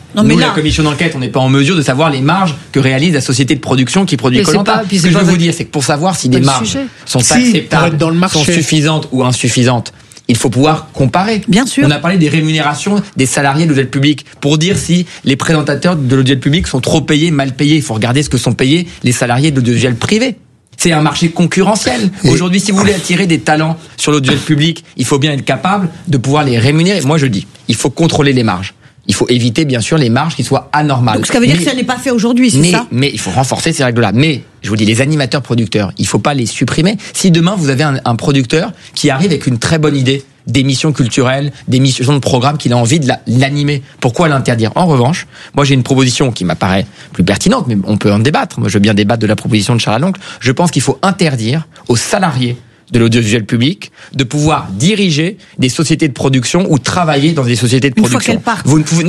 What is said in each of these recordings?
Nous, la commission d'enquête, on n'est pas en mesure de savoir les marges que réalise la société de production qui produit Koh-Lanta. Ce que je veux vous dire, c'est que pour savoir si des marges sont acceptables, sont suffisantes ou insuffisantes, il faut pouvoir comparer. Bien sûr. On a parlé des rémunérations des salariés de l'audiovisuel public pour dire si les présentateurs de l'audiovisuel public sont trop payés, mal payés. Il faut regarder ce que sont payés les salariés de l'audiovisuel privé. C'est un marché concurrentiel. Aujourd'hui, si vous voulez attirer des talents sur l'audiovisuel public, il faut bien être capable de pouvoir les rémunérer. Moi, je dis, il faut contrôler les marges. Il faut éviter, bien sûr, les marges qui soient anormales. Donc, ça veut dire que ça n'est pas fait aujourd'hui, c'est ça ? Mais il faut renforcer ces règles-là. Mais, je vous dis, les animateurs producteurs, il faut pas les supprimer. Si demain, vous avez un producteur qui arrive avec une très bonne idée d'émissions culturelles, d'émissions de programmes qu'il a envie de l'animer, pourquoi l'interdire ? En revanche, moi, j'ai une proposition qui m'apparaît plus pertinente, mais on peut en débattre. Moi, je veux bien débattre de la proposition de Charles Aloncle. Je pense qu'il faut interdire aux salariés de l'audiovisuel public de pouvoir diriger des sociétés de production ou travailler dans des sociétés de production. Une fois qu'elles partent. Vous ne pouvez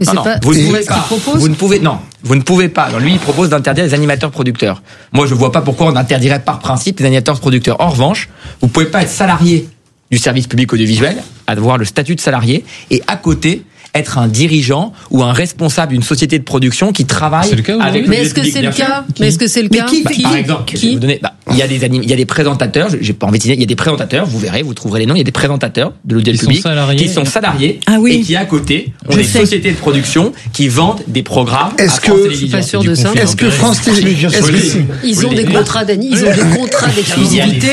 vous ne pouvez pas. Alors lui, il propose d'interdire les animateurs producteurs. Moi, je vois pas pourquoi on interdirait par principe les animateurs producteurs. En revanche, vous pouvez pas être salarié du service public audiovisuel, avoir le statut de salarié, et à côté être un dirigeant ou un responsable d'une société de production qui travaille avec. Mais est-ce que c'est le cas ? Par exemple, il y a des présentateurs. J'ai pas envie de dire. Il y a des présentateurs. Vous verrez, vous trouverez les noms. Il y a des présentateurs de l'audiovisuel public qui sont salariés et qui à côté ont des sociétés de production qui vendent des programmes. Est-ce que je suis pas sûr de ça ? Est-ce que France Télévisions ils ont des contrats d'exclusivité.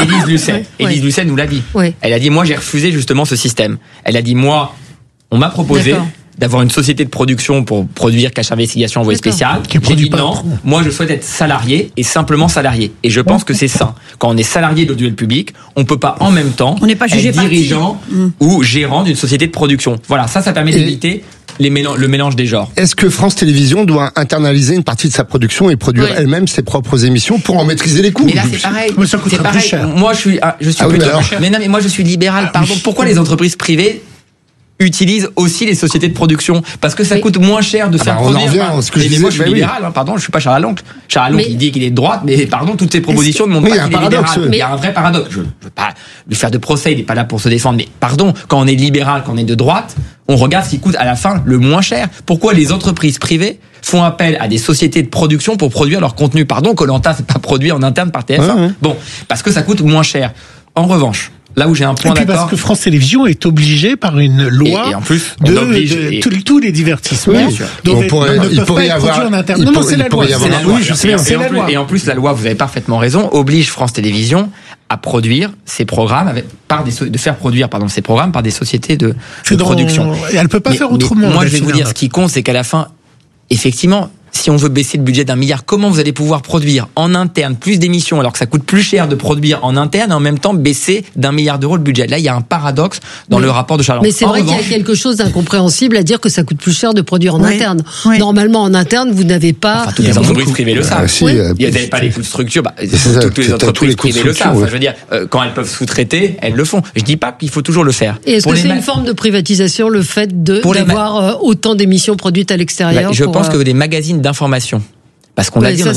Élise Lucet nous l'a dit. Elle a dit, moi j'ai refusé justement ce système. Elle a dit, moi, on m'a proposé d'avoir une société de production pour produire Cache Investigation Envoyé spécial. J'ai dit non, moi je souhaite être salarié et simplement salarié. Et je pense que c'est ça. Quand on est salarié de l'audiovisuel public, on peut pas en même temps être dirigeant ou gérant d'une société de production. Voilà, ça permet d'éviter le mélange des genres. Est-ce que France Télévisions doit internaliser une partie de sa production et produire elle-même ses propres émissions pour en maîtriser les coûts ? Mais là, c'est pareil. Mais ça coûtera plus cher. Moi, je suis mais non, mais moi, je suis libéral. Pardon. Pourquoi les entreprises privées utilisent aussi les sociétés de production parce que ça coûte moins cher de faire produire. Moi je suis libéral, pardon, je suis pas Charles Aloncle. Charles Aloncle, il dit qu'il est de droite, mais pardon, toutes ces propositions ne montrent pas qu'il est libéral. Il y a un vrai paradoxe. Je veux pas lui faire de procès, il n'est pas là pour se défendre, mais pardon, quand on est libéral, quand on est de droite, on regarde ce qui coûte à la fin le moins cher. Pourquoi les entreprises privées font appel à des sociétés de production pour produire leur contenu ? Pardon, Koh-Lanta, c'est pas produit en interne par TF1. Bon, parce que ça coûte moins cher. En revanche, là où j'ai un point d'accord. Parce que France Télévisions est obligée par une loi et en plus, tous les divertissements. Donc il pourrait y avoir en interne. Non, c'est la loi. C'est la loi. Et en plus, la loi, vous avez parfaitement raison, oblige France Télévisions à produire ces programmes de faire produire ces programmes par des sociétés de production. Et elle peut pas faire autrement. Moi, je vais vous dire, ce qui compte, c'est qu'à la fin, effectivement, si on veut baisser le budget d'1 milliard, comment vous allez pouvoir produire en interne plus d'émissions alors que ça coûte plus cher de produire en interne et en même temps baisser d'1 milliard d'euros le budget ? Là, il y a un paradoxe dans le rapport de Charles Aloncle. Mais c'est vrai qu'il y a quelque chose d'incompréhensible à dire que ça coûte plus cher de produire en interne. Normalement, en interne, vous n'avez pas... Toutes les entreprises privées le savent. Il n'y a pas les coûts de structure. Toutes les entreprises privées le savent. Je veux dire, quand elles peuvent sous-traiter, elles le font. Je dis pas qu'il faut toujours le faire. Et est-ce que c'est une forme de privatisation, le fait d'avoir autant d'émissions produites à l'extérieur ? Je pense que les magazines d'information, parce qu'on l'a dit,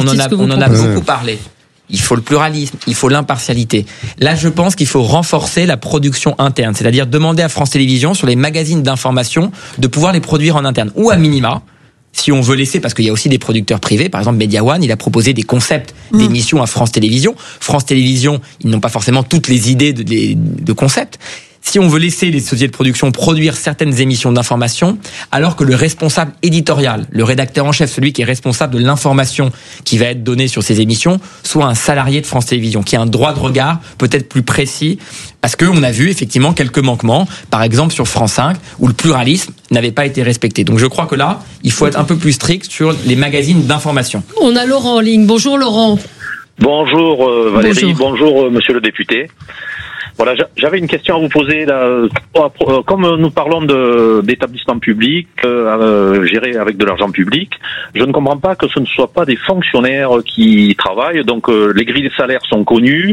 on en a beaucoup parlé. Il faut le pluralisme, il faut l'impartialité. Là, je pense qu'il faut renforcer la production interne, c'est-à-dire demander à France Télévisions sur les magazines d'information de pouvoir les produire en interne, ou à minima, si on veut laisser, parce qu'il y a aussi des producteurs privés, par exemple Media One, il a proposé des concepts d'émissions à France Télévisions. France Télévisions, ils n'ont pas forcément toutes les idées de concepts. Si on veut laisser les sociétés de production produire certaines émissions d'information, alors que le responsable éditorial, le rédacteur en chef, celui qui est responsable de l'information qui va être donnée sur ces émissions, soit un salarié de France Télévisions, qui a un droit de regard peut-être plus précis, parce qu'on a vu effectivement quelques manquements, par exemple sur France 5, où le pluralisme n'avait pas été respecté. Donc je crois que là, il faut être un peu plus strict sur les magazines d'information. On a Laurent en ligne. Bonjour Laurent. Bonjour Valérie, bonjour monsieur le député. Voilà, j'avais une question à vous poser là. Comme nous parlons d'établissements publics gérés avec de l'argent public, je ne comprends pas que ce ne soit pas des fonctionnaires qui travaillent. Donc les grilles des salaires sont connues.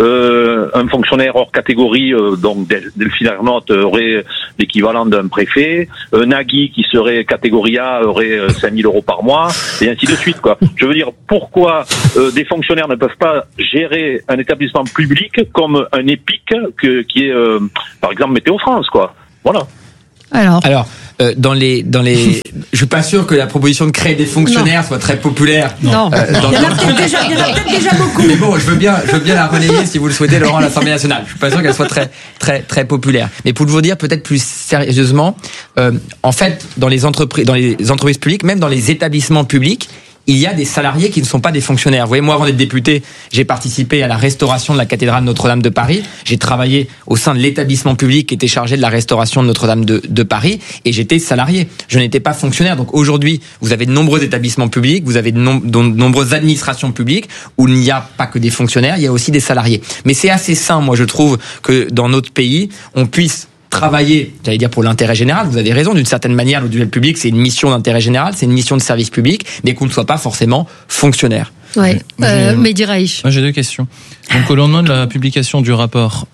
Un fonctionnaire hors catégorie, donc Delphine Ernotte, aurait l'équivalent d'un préfet. Nagui, qui serait catégorie A, aurait 5 000 euros par mois, et ainsi de suite, quoi. Je veux dire, pourquoi des fonctionnaires ne peuvent pas gérer un établissement public comme un EPIC qui est par exemple Météo France, quoi. Voilà. Alors je suis pas sûr que la proposition de créer des fonctionnaires soit très populaire. Non. Il y en a peut-être déjà beaucoup. Mais bon, je veux bien la relayer si vous le souhaitez, Laurent, à l'Assemblée nationale. Je suis pas sûr qu'elle soit très, très, très populaire. Mais pour vous dire peut-être plus sérieusement, en fait, dans les entreprises publiques, même dans les établissements publics, il y a des salariés qui ne sont pas des fonctionnaires. Vous voyez, moi, avant d'être député, j'ai participé à la restauration de la cathédrale Notre-Dame de Paris. J'ai travaillé au sein de l'établissement public qui était chargé de la restauration de Notre-Dame de Paris, et j'étais salarié. Je n'étais pas fonctionnaire. Donc aujourd'hui, vous avez de nombreux établissements publics, vous avez de nombreuses administrations publiques où il n'y a pas que des fonctionnaires, il y a aussi des salariés. Mais c'est assez sain, moi, je trouve, que dans notre pays, on puisse travailler, j'allais dire pour l'intérêt général, vous avez raison, d'une certaine manière, l'audiovisuel public, c'est une mission d'intérêt général, c'est une mission de service public, mais qu'on ne soit pas forcément fonctionnaire. Ouais. Mehdi Raich. Moi, j'ai deux questions. Donc, au lendemain de la publication du rapport,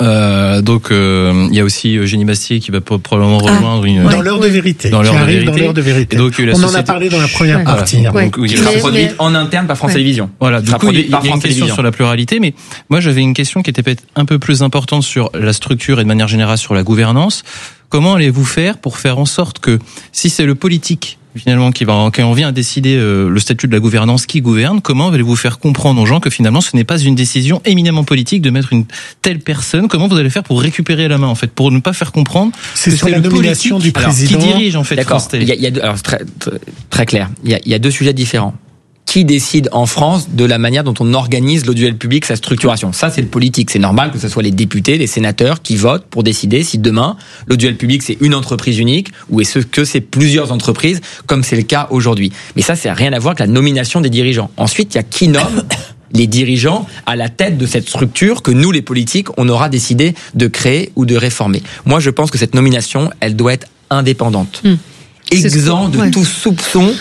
il y a aussi Eugénie Bastier qui va probablement rejoindre une... Dans l'heure de vérité. Dans l'heure de vérité. Donc, on en a parlé dans la première partie. Donc, il sera produit en interne par France Télévisions. Voilà. Du coup, il y a une question sur la pluralité, mais moi, j'avais une question qui était peut-être un peu plus importante sur la structure et de manière générale sur la gouvernance. Comment allez-vous faire pour faire en sorte que, si c'est le politique finalement quand on vient à décider le statut de la gouvernance qui gouverne, comment allez-vous faire comprendre aux gens que finalement ce n'est pas une décision éminemment politique de mettre une telle personne? Comment vous allez faire pour récupérer la main, en fait, pour ne pas faire comprendre c'est sur la nomination du président qui dirige en fait France Télé. Alors c'est très clair. Il y a deux sujets différents. Qui décide en France de la manière dont on organise l'audiovisuel public, sa structuration? Ça, c'est le politique. C'est normal que ce soit les députés, les sénateurs qui votent pour décider si demain, l'audiovisuel public, c'est une entreprise unique ou est-ce que c'est plusieurs entreprises, comme c'est le cas aujourd'hui. Mais ça n'a rien à voir avec la nomination des dirigeants. Ensuite, il y a qui nomme les dirigeants à la tête de cette structure que nous, les politiques, on aura décidé de créer ou de réformer. Moi, je pense que cette nomination, elle doit être indépendante. Exempt de tout soupçon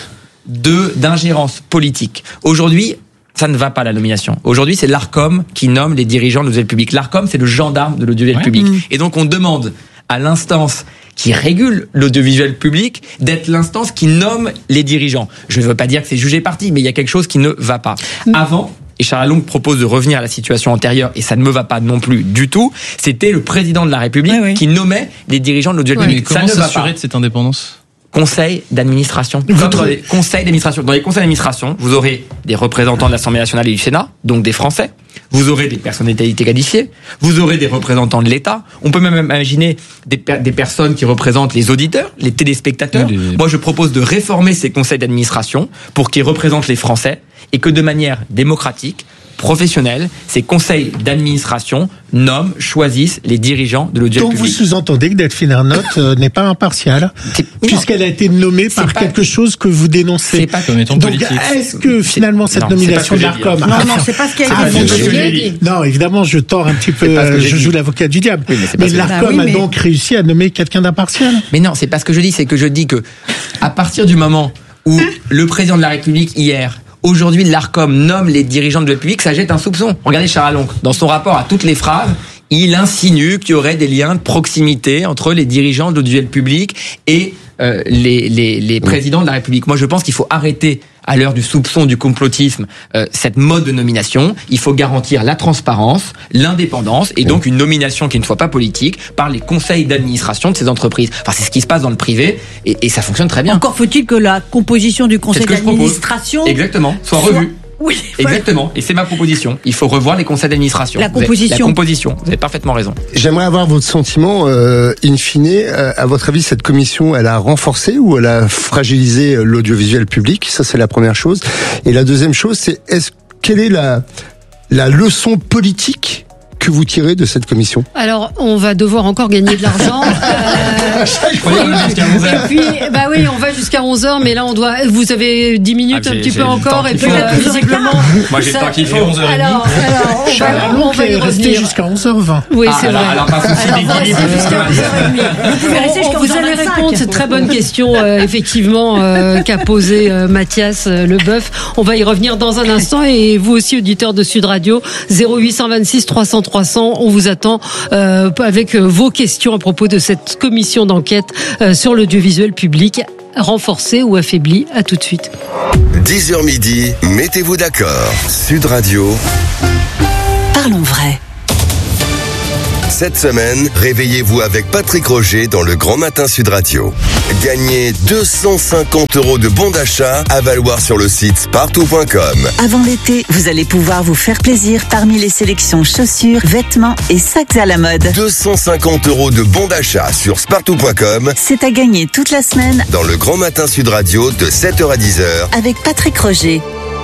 d'ingérence politique. Aujourd'hui, ça ne va pas, la nomination. Aujourd'hui, c'est l'Arcom qui nomme les dirigeants de l'audiovisuel public. L'Arcom, c'est le gendarme de l'audiovisuel public. Et donc, on demande à l'instance qui régule l'audiovisuel public d'être l'instance qui nomme les dirigeants. Je ne veux pas dire que c'est jugé parti, mais il y a quelque chose qui ne va pas. Avant, et Charles Along propose de revenir à la situation antérieure, et ça ne me va pas non plus du tout, c'était le président de la République qui nommait les dirigeants de l'audiovisuel public. Comment s'assurer de cette indépendance ? Conseil d'administration. Dans les conseils d'administration, vous aurez des représentants de l'Assemblée nationale et du Sénat, donc des Français. Vous aurez des personnalités qualifiées. Vous aurez des représentants de l'État. On peut même imaginer des personnes qui représentent les auditeurs, les téléspectateurs. Moi, je propose de réformer ces conseils d'administration pour qu'ils représentent les Français et que de manière démocratique, professionnels, ces conseils d'administration nomment, choisissent les dirigeants de l'audiovisuel public. Donc vous sous-entendez que Delphine Ernotte n'est pas impartiale, puisqu'elle a été nommée par quelque chose que vous dénoncez. C'est pas comme étant politique. Donc est-ce que finalement cette nomination de l'Arcom... Non, c'est pas ce qu'elle a dit. Non, évidemment, je tords un petit peu, je joue l'avocat du diable. Oui, mais l'Arcom a donc réussi à nommer quelqu'un d'impartial. Mais non, c'est pas ce que je dis, c'est que je dis que à partir du moment où le président de la République hier... Aujourd'hui, l'Arcom nomme les dirigeants de l'audiovisuel public, ça jette un soupçon. Regardez Charles Along, dans son rapport à toutes les phrases, il insinue qu'il y aurait des liens de proximité entre les dirigeants de l'audiovisuel public et les présidents de la République. Moi, je pense qu'il faut arrêter, à l'heure du soupçon, du complotisme, cette mode de nomination. Il faut garantir la transparence, l'indépendance et donc une nomination qui ne soit pas politique par les conseils d'administration de ces entreprises. Enfin, c'est ce qui se passe dans le privé et ça fonctionne très bien. Encore faut-il que la composition du conseil d'administration soit revue. Oui, exactement. Et c'est ma proposition. Il faut revoir les conseils d'administration. La composition. Vous avez parfaitement raison. J'aimerais avoir votre sentiment, in fine. À votre avis, cette commission, elle a renforcé ou elle a fragilisé l'audiovisuel public? Ça, c'est la première chose. Et la deuxième chose, c'est quelle est la leçon politique que vous tirez de cette commission? Alors, on va devoir encore gagner de l'argent. Et puis, on va jusqu'à 11h, mais là, vous avez 10 minutes, un petit peu encore, et puis, visiblement. Moi, j'ai le temps qu'il faut. 11h30. Alors, on va y revenir. Jusqu'à 11h20. Oui, c'est vrai. Alors, pas souci d'équilibre. Vous pouvez rester jusqu'à 11h25. Vous allez répondre à cette très bonne question, effectivement, qu'a posée Mathias Leboeuf. On va y revenir dans un instant, et vous aussi, auditeurs de Sud Radio, 0826 300 300, on vous attend avec vos questions à propos de cette commission d'enquête sur l'audiovisuel public, renforcée ou affaiblie. À tout de suite. 10h midi, mettez-vous d'accord. Sud Radio. Parlons vrai. Cette semaine, réveillez-vous avec Patrick Roger dans le Grand Matin Sud Radio. Gagnez 250 € de bons d'achat à valoir sur le site spartou.com. Avant l'été, vous allez pouvoir vous faire plaisir parmi les sélections chaussures, vêtements et sacs à la mode. 250 € de bons d'achat sur spartou.com. C'est à gagner toute la semaine dans le Grand Matin Sud Radio de 7h à 10h avec Patrick Roger.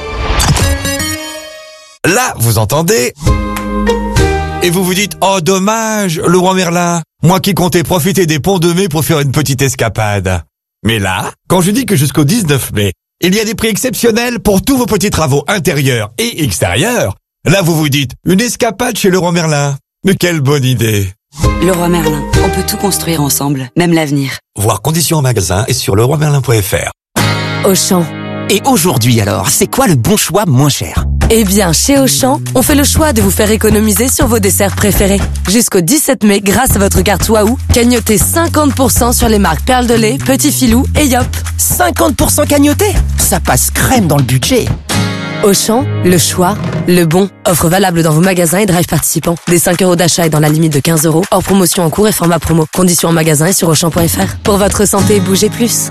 Là, vous entendez? Et vous vous dites, oh dommage, le roi Merlin, moi qui comptais profiter des ponts de mai pour faire une petite escapade. Mais là, quand je dis que jusqu'au 19 mai, il y a des prix exceptionnels pour tous vos petits travaux intérieurs et extérieurs, là vous vous dites, une escapade chez le roi Merlin. Mais quelle bonne idée! Le roi Merlin, on peut tout construire ensemble, même l'avenir. Voir conditions en magasin et sur leroimerlin.fr. Auchan. Et aujourd'hui alors, c'est quoi le bon choix moins cher? Eh bien, chez Auchan, on fait le choix de vous faire économiser sur vos desserts préférés. Jusqu'au 17 mai, grâce à votre carte Waouh, cagnotez 50% sur les marques Perle de lait, Petit Filou et Yop. 50% cagnoté? Ça passe crème dans le budget. Auchan, le choix, le bon. Offre valable dans vos magasins et drive participants. Des 5 € d'achat et dans la limite de 15 €. Hors promotion en cours et format promo. Conditions en magasin et sur Auchan.fr. Pour votre santé, bougez plus.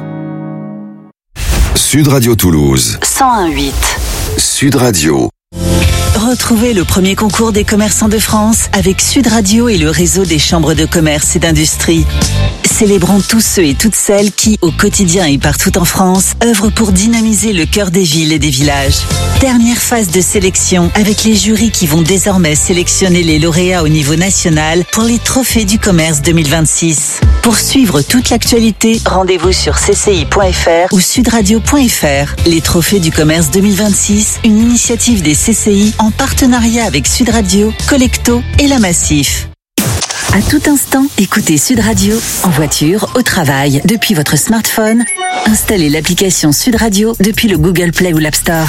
Sud Radio Toulouse 101.8. Sud Radio. Retrouvez le premier concours des commerçants de France avec Sud Radio et le réseau des chambres de commerce et d'industrie. Célébrons tous ceux et toutes celles qui, au quotidien et partout en France, œuvrent pour dynamiser le cœur des villes et des villages. Dernière phase de sélection avec les jurys qui vont désormais sélectionner les lauréats au niveau national pour les Trophées du Commerce 2026. Pour suivre toute l'actualité, rendez-vous sur cci.fr ou sudradio.fr. Les Trophées du Commerce 2026, une initiative des CCI en partenariat avec Sud Radio, Collecto et La Massif. À tout instant, écoutez Sud Radio en voiture, au travail, depuis votre smartphone. Installez l'application Sud Radio depuis le Google Play ou l'App Store.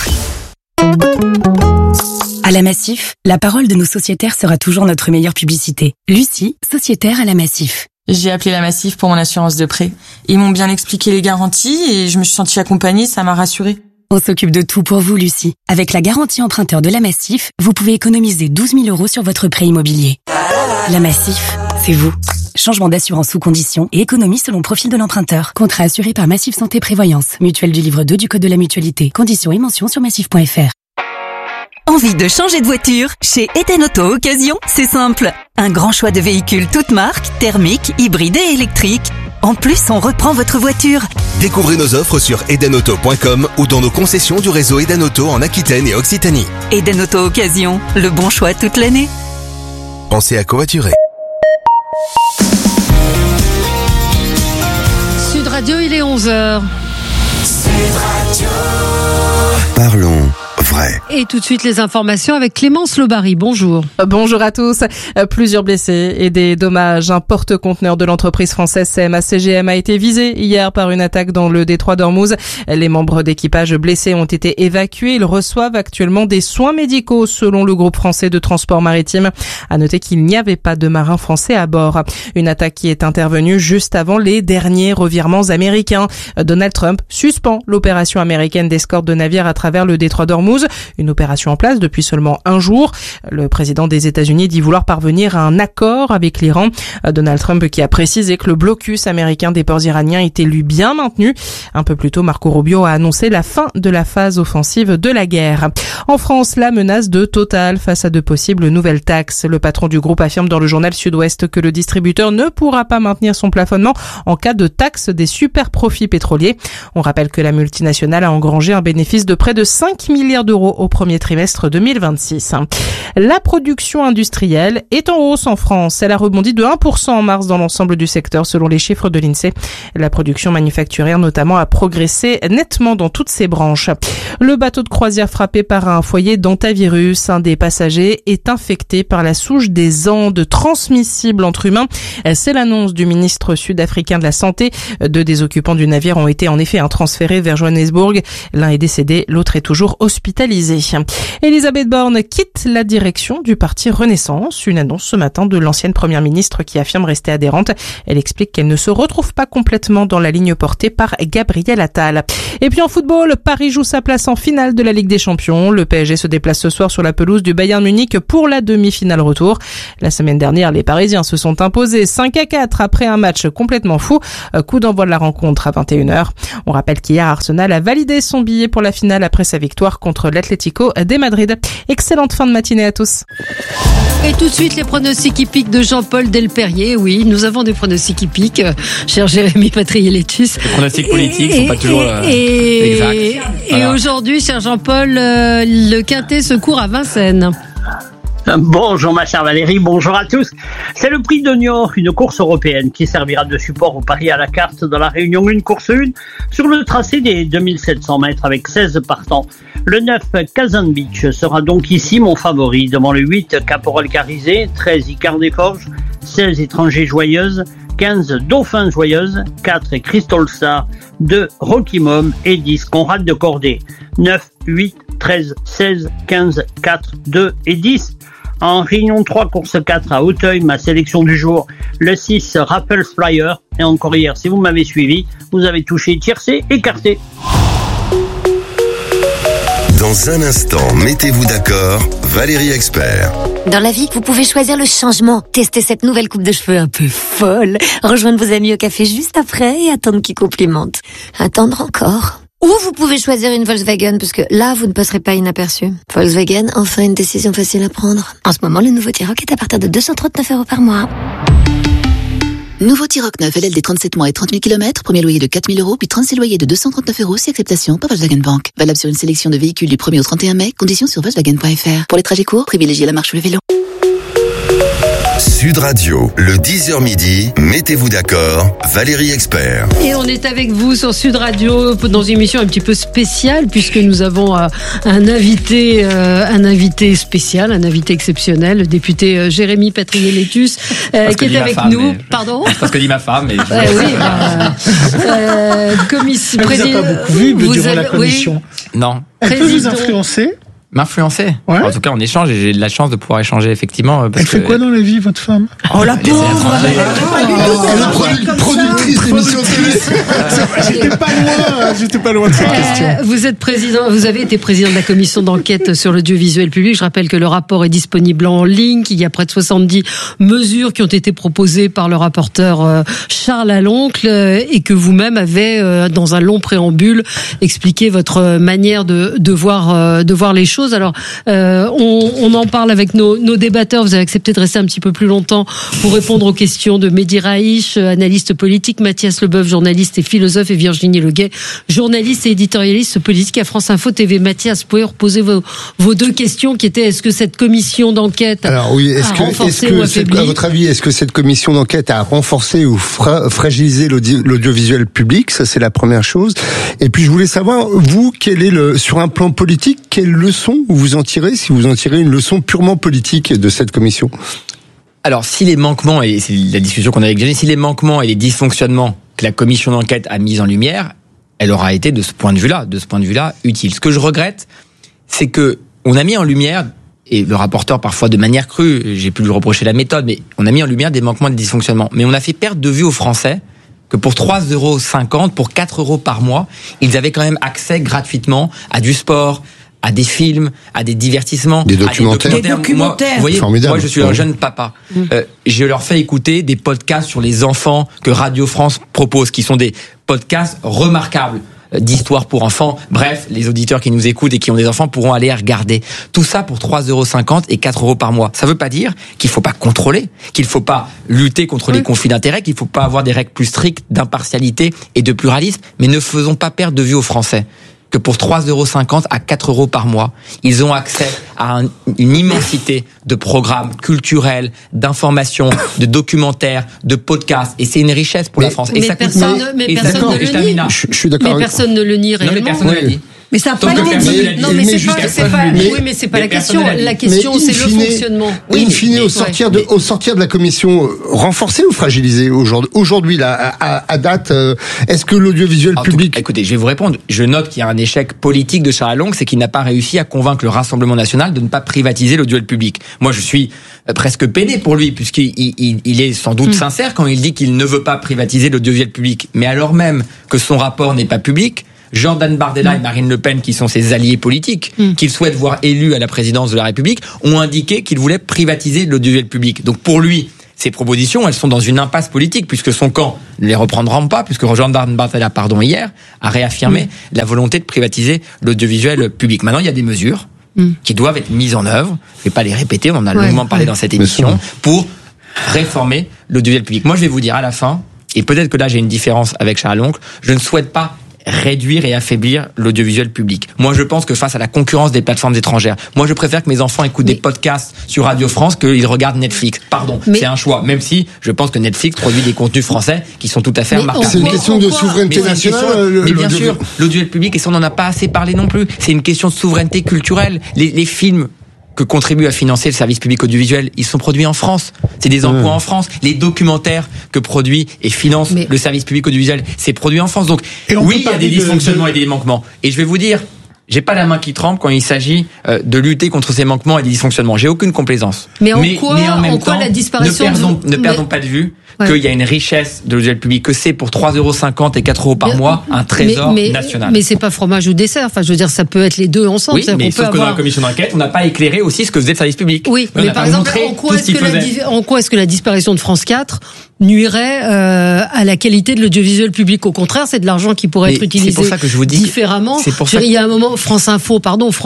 À La Massif, la parole de nos sociétaires sera toujours notre meilleure publicité. Lucie, sociétaire à La Massif. J'ai appelé La Massif pour mon assurance de prêt. Ils m'ont bien expliqué les garanties et je me suis sentie accompagnée, ça m'a rassurée. On s'occupe de tout pour vous, Lucie. Avec la garantie emprunteur de La Massif, vous pouvez économiser 12 000 € sur votre prêt immobilier. La Massif, c'est vous. Changement d'assurance sous conditions et économie selon profil de l'emprunteur. Contrat assuré par Massif Santé Prévoyance. Mutuelle du livre 2 du Code de la Mutualité. Conditions et mentions sur massif.fr. Envie de changer de voiture? Chez Eden Auto Occasion, c'est simple. Un grand choix de véhicules toutes marques, thermiques, hybrides et électriques. En plus, on reprend votre voiture. Découvrez nos offres sur edenauto.com ou dans nos concessions du réseau Eden Auto en Aquitaine et Occitanie. Eden Auto Occasion, le bon choix toute l'année. Pensez à covoiturer. Sud Radio, il est 11h. Sud Radio. Parlons vrai. Et tout de suite les informations avec Clémence Lobary. Bonjour. Bonjour à tous. Plusieurs blessés et des dommages. Un porte-conteneur de l'entreprise française CMA CGM a été visé hier par une attaque dans le détroit d'Ormuz. Les membres d'équipage blessés ont été évacués. Ils reçoivent actuellement des soins médicaux selon le groupe français de transport maritime. À noter qu'il n'y avait pas de marins français à bord. Une attaque qui est intervenue juste avant les derniers revirements américains. Donald Trump suspend l'opération américaine d'escorte de navires à travers le détroit d'Ormuz. Une opération en place depuis seulement un jour. Le président des États-Unis dit vouloir parvenir à un accord avec l'Iran. Donald Trump qui a précisé que le blocus américain des ports iraniens était lui bien maintenu. Un peu plus tôt, Marco Rubio a annoncé la fin de la phase offensive de la guerre. En France, la menace de Total face à de possibles nouvelles taxes. Le patron du groupe affirme dans le journal Sud-Ouest que le distributeur ne pourra pas maintenir son plafonnement en cas de taxe des super profits pétroliers. On rappelle que la multinationale a engrangé un bénéfice de près de 5 milliards d'euros au premier trimestre 2026. La production industrielle est en hausse en France. Elle a rebondi de 1% en mars dans l'ensemble du secteur selon les chiffres de l'INSEE. La production manufacturière notamment a progressé nettement dans toutes ses branches. Le bateau de croisière frappé par un foyer d'hantavirus. Un des passagers est infecté par la souche des Andes transmissible entre humains. C'est l'annonce du ministre sud-africain de la Santé. Deux des occupants du navire ont été en effet transférés vers Johannesburg. L'un est décédé, l'autre est toujours hospitalisé. Elisabeth Borne quitte la direction du parti Renaissance. Une annonce ce matin de l'ancienne première ministre qui affirme rester adhérente. Elle explique qu'elle ne se retrouve pas complètement dans la ligne portée par Gabriel Attal. Et puis en football, Paris joue sa place en finale de la Ligue des Champions. Le PSG se déplace ce soir sur la pelouse du Bayern Munich pour la demi-finale retour. La semaine dernière, les Parisiens se sont imposés 5-4 après un match complètement fou. Coup d'envoi de la rencontre à 21h. On rappelle qu'hier, Arsenal a validé son billet pour la finale après sa victoire contre l'Atlético de Madrid. Excellente fin de matinée à tous. Et tout de suite, les pronostics hippiques de Jean-Paul Delperrier. Oui, nous avons des pronostics hippiques, cher Jérémy Patrier-Létus. Les pronostics politiques sont pas toujours exacts. Et aujourd'hui, cher Jean-Paul, le Quintet se court à Vincennes. Bonjour ma chère Valérie, bonjour à tous. C'est le prix de Niort, une course européenne qui servira de support au pari à la carte dans la Réunion 1, course 1, sur le tracé des 2700 mètres avec 16 partants. Le 9 Kazan Beach sera donc ici mon favori devant le 8 Caporal Carizé, 13 Icare des Forges, 16 Étrangers Joyeuses, 15 Dauphins Joyeuses, 4 Crystal Star, 2 Rocky Mom et 10 Conrad de Cordée. 9, 8, 13, 16, 15, 4, 2 et 10. En Réunion 3, course 4 à Auteuil, ma sélection du jour, le 6 Raffles Flyer. Et encore hier, si vous m'avez suivi, vous avez touché tiercé, écarté. Dans un instant, mettez-vous d'accord, Valérie Expert. Dans la vie, vous pouvez choisir le changement. Tester cette nouvelle coupe de cheveux un peu folle. Rejoindre vos amis au café juste après et attendre qu'ils complimentent. Attendre encore. Ou vous pouvez choisir une Volkswagen, parce que là, vous ne passerez pas inaperçu. Volkswagen, enfin une décision facile à prendre. En ce moment, le nouveau T-Roc est à partir de 239 € par mois. Nouveau T-Roc 9, LLD 37 mois et 30 000 km, premier loyer de 4 000 €, puis 36 loyers de 239 € si acceptation par Volkswagen Bank. Valable sur une sélection de véhicules du 1er au 31 mai, conditions sur Volkswagen.fr. Pour les trajets courts, privilégiez la marche ou le vélo. Sud Radio, le 10h midi, mettez-vous d'accord, Valérie Expert. Et on est avec vous sur Sud Radio dans une émission un petit peu spéciale puisque nous avons un invité spécial, un invité exceptionnel, le député Jérémy Patrier-Létus qui est avec nous. Pardon ? C'est pas ce que dit ma femme. Mais commission. Vous n'avez pas beaucoup vu durant la commission. Oui. Non. Elle peut vous influencer ? M'influencer. Ouais. En tout cas, on échange et j'ai de la chance de pouvoir échanger effectivement. Elle fait quoi dans la vie, votre femme ? Oh la pauvre. Elle est productrice d'émissions télé. J'étais pas loin de cette question. Vous avez été président de la commission d'enquête sur l'audiovisuel public. Je rappelle que le rapport est disponible en ligne, qu'il y a près de 70 mesures qui ont été proposées par le rapporteur Charles Aloncle et que vous-même avez, dans un long préambule, expliqué votre manière de voir les choses. Alors, on en parle avec nos débatteurs. Vous avez accepté de rester un petit peu plus longtemps pour répondre aux questions de Mehdi Raïch, analyste politique, Mathias Leboeuf, journaliste et philosophe, et Virginie Leguet, journaliste et éditorialiste politique à France Info TV. Mathias, vous pouvez reposer vos deux questions qui étaient: est-ce que cette commission d'enquête a renforcé ou affaibli ? À votre avis, est-ce que cette commission d'enquête a renforcé ou fragilisé l'audiovisuel public ? Ça, c'est la première chose. Et puis, je voulais savoir, vous, sur un plan politique, quelle leçon vous en tirez, si vous en tirez une leçon purement politique de cette commission ? Alors, si les manquements, et c'est la discussion qu'on a avec Jenny, si les manquements et les dysfonctionnements que la commission d'enquête a mis en lumière, elle aura été de ce point de vue-là, utile. Ce que je regrette, c'est que on a mis en lumière, et le rapporteur parfois de manière crue, j'ai pu lui reprocher la méthode, mais on a mis en lumière des manquements et des dysfonctionnements. Mais on a fait perdre de vue aux Français que pour 3,50 €, pour 4 € par mois, ils avaient quand même accès gratuitement à du sport, à des films, à des divertissements, des documentaires. Moi, vous voyez, moi je suis un jeune papa. Je leur fais écouter des podcasts sur les enfants que Radio France propose, qui sont des podcasts remarquables d'histoire pour enfants. Bref, les auditeurs qui nous écoutent et qui ont des enfants pourront aller regarder. Tout ça pour 3,50 € et 4 € par mois. Ça veut pas dire qu'il faut pas contrôler, qu'il faut pas lutter contre les conflits d'intérêts, qu'il faut pas avoir des règles plus strictes d'impartialité et de pluralisme, mais ne faisons pas perdre de vue aux Français que pour 3,50 € à 4 € par mois, ils ont accès à une immensité de programmes culturels, d'informations, de documentaires, de podcasts. Et c'est une richesse pour la France. Et ça personne ne le nie. Je suis d'accord. Mais personne ne le nie réellement. Non, mais personne ne le nie. Mais ça n'a pas été dit. Non, mais c'est pas la question. La question, c'est le fonctionnement. In fine, au sortir de la commission, renforcée ou fragilisée aujourd'hui, là, à date, est-ce que l'audiovisuel public... Écoutez, je vais vous répondre. Je note qu'il y a un échec politique de Charles Aloncle, c'est qu'il n'a pas réussi à convaincre le Rassemblement national de ne pas privatiser l'audiovisuel public. Moi, je suis presque peiné pour lui, puisqu'il est sans doute sincère quand il dit qu'il ne veut pas privatiser l'audiovisuel public. Mais alors même que son rapport n'est pas public, Jordan Bardella et Marine Le Pen, qui sont ses alliés politiques, qu'il souhaite voir élus à la présidence de la République, ont indiqué qu'il voulait privatiser l'audiovisuel public. Donc pour lui, ces propositions, elles sont dans une impasse politique, puisque son camp ne les reprendra pas, puisque Jordan Bardella, hier, a réaffirmé la volonté de privatiser l'audiovisuel public. Maintenant, il y a des mesures qui doivent être mises en œuvre. Je ne vais pas les répéter, on en a longuement parlé dans cette émission, pour réformer l'audiovisuel public. Moi, je vais vous dire à la fin, et peut-être que là j'ai une différence avec Charles Loncle, je ne souhaite pas réduire et affaiblir l'audiovisuel public. Moi, je pense que face à la concurrence des plateformes étrangères, moi, je préfère que mes enfants écoutent des podcasts sur Radio France qu'ils regardent Netflix. Pardon, c'est un choix. Même si je pense que Netflix produit des contenus français qui sont tout à fait remarquables. C'est une question de souveraineté nationale. Mais bien sûr, l'audiovisuel public, et ça, on n'en a pas assez parlé non plus. C'est une question de souveraineté culturelle. Les films que contribue à financer le service public audiovisuel, ils sont produits en France. C'est des emplois en France. Les documentaires que produit et finance le service public audiovisuel, c'est produit en France. Donc, oui, il y a des dysfonctionnements et des manquements. Et je vais vous dire, j'ai pas la main qui tremble quand il s'agit de lutter contre ces manquements et des dysfonctionnements. J'ai aucune complaisance. Mais en quoi la disparition ne perdons pas de vue qu'il y a une richesse de l'audiovisuel public, que c'est pour 3,50 € et 4 € par mois un trésor national. Mais c'est pas fromage ou dessert. Enfin, je veux dire, ça peut être les deux ensemble. Oui, mais sauf que dans la commission d'enquête, on n'a pas éclairé aussi ce que faisait le service public. Oui, mais par exemple, en quoi est-ce que la disparition de France 4 nuirait à la qualité de l'audiovisuel public? Au contraire, c'est de l'argent qui pourrait être utilisé pour ça que je vous dis différemment. Il y a un moment, France Info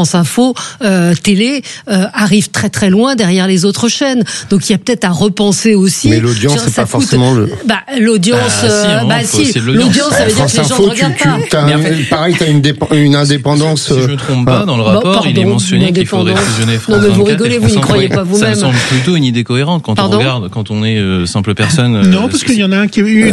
télé arrive très très loin derrière les autres chaînes. Donc il y a peut-être à repenser aussi. Mais l'audience, c'est pas forcément le. L'audience, l'audience, ça veut dire que les gens ne regardent pas. Pareil, t'as une indépendance. Si je me trompe pas, dans le rapport, il est mentionné qu'il faudrait fusionner France 24. Non, mais vous rigolez, vous n'y croyez pas vous-même. Ça me semble plutôt une idée cohérente quand on regarde, quand on est simple personne. Non, parce qu'il y en a un qui a eu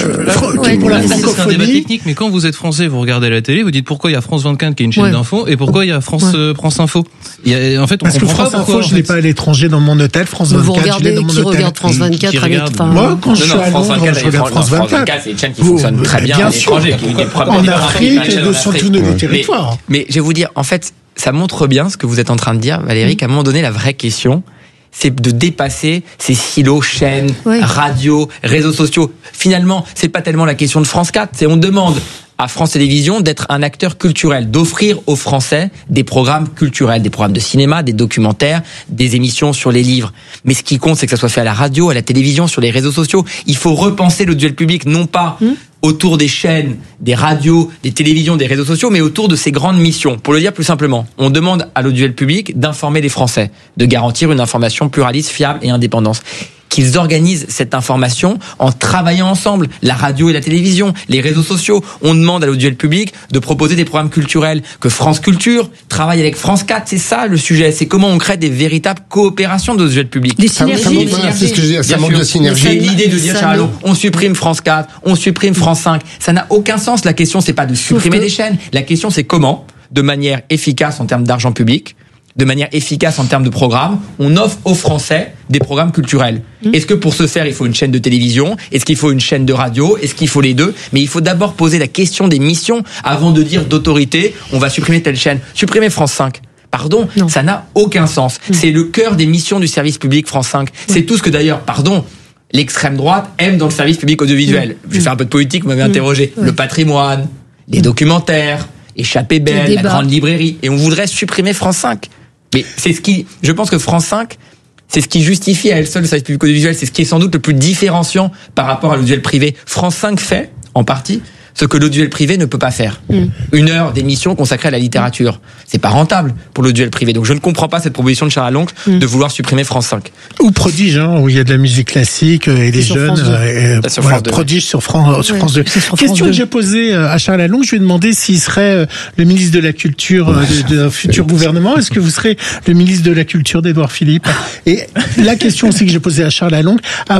pour la francophonie. C'est un débat technique, mais quand vous êtes français, vous regardez la télé, vous dites pourquoi il y a France 24 qui est une chaîne d'info et pourquoi il y a France Info. En fait, on parce que France Info, je l'ai pas à l'étranger dans mon hôtel. France 24, je l'ai dans mon hôtel. Qui regarde France 24 Moi, quand je suis à Londres, je regarde France 24. C'est une chaîne qui fonctionne très bien à l'étranger, qui est en Afrique et sur tous nos territoires. Mais je vais vous dire, en fait, ça montre bien ce que vous êtes en train de dire, Valérie, qu'à un moment donné, la vraie question, c'est de dépasser ces silos, chaînes, radio, réseaux sociaux. Finalement, c'est pas tellement la question de France 4, c'est on demande à France Télévisions d'être un acteur culturel, d'offrir aux Français des programmes culturels, des programmes de cinéma, des documentaires, des émissions sur les livres. Mais ce qui compte, c'est que ça soit fait à la radio, à la télévision, sur les réseaux sociaux. Il faut repenser l'audiovisuel public, non pas autour des chaînes, des radios, des télévisions, des réseaux sociaux, mais autour de ces grandes missions. Pour le dire plus simplement, on demande à l'audiovisuel public d'informer les Français, de garantir une information pluraliste, fiable et indépendante. Qu'ils organisent cette information en travaillant ensemble, la radio et la télévision, les réseaux sociaux. On demande à l'audiovisuel public de proposer des programmes culturels, que France Culture travaille avec France 4. C'est ça le sujet, c'est comment on crée des véritables coopérations d'audiovisuel public. Des synergies. C'est ce que je veux dire, ça manque de synergie. J'ai l'idée de dire, Charles, on supprime France 4, on supprime France 5. Ça n'a aucun sens. La question, c'est pas de supprimer des chaînes. La question, c'est comment, de manière efficace en termes d'argent public, de manière efficace en termes de programmes, on offre aux Français des programmes culturels. Est-ce que pour ce faire, il faut une chaîne de télévision? Est-ce qu'il faut une chaîne de radio? Est-ce qu'il faut les deux? Mais il faut d'abord poser la question des missions avant de dire d'autorité, on va supprimer telle chaîne. Supprimer France 5. Pardon, ça n'a aucun sens. C'est le cœur des missions du service public France 5. C'est tout ce que d'ailleurs, l'extrême droite aime dans le service public audiovisuel. Je vais faire un peu de politique, vous m'avez interrogé. Le patrimoine, les documentaires, Échappée belle, la grande librairie. Et on voudrait supprimer France 5. Mais je pense que France 5, c'est ce qui justifie à elle seule le service public audiovisuel. C'est ce qui est sans doute le plus différenciant par rapport à l'audiovisuel privé. France 5 fait, en partie, ce que l'audiovisuel privé ne peut pas faire. 1 heure d'émission consacrée à la littérature. C'est pas rentable pour l'audiovisuel privé. Donc je ne comprends pas cette proposition de Charles Loncle de vouloir supprimer France 5. Ou Prodige, où il y a de la musique classique et les jeunes. Prodige sur France 2. Question que j'ai posée à Charles Loncle, je lui ai demandé s'il serait le ministre de la Culture d'un futur gouvernement. Est-ce que vous serez le ministre de la Culture d'Édouard Philippe? Et la question aussi que j'ai posée à Charles Loncle,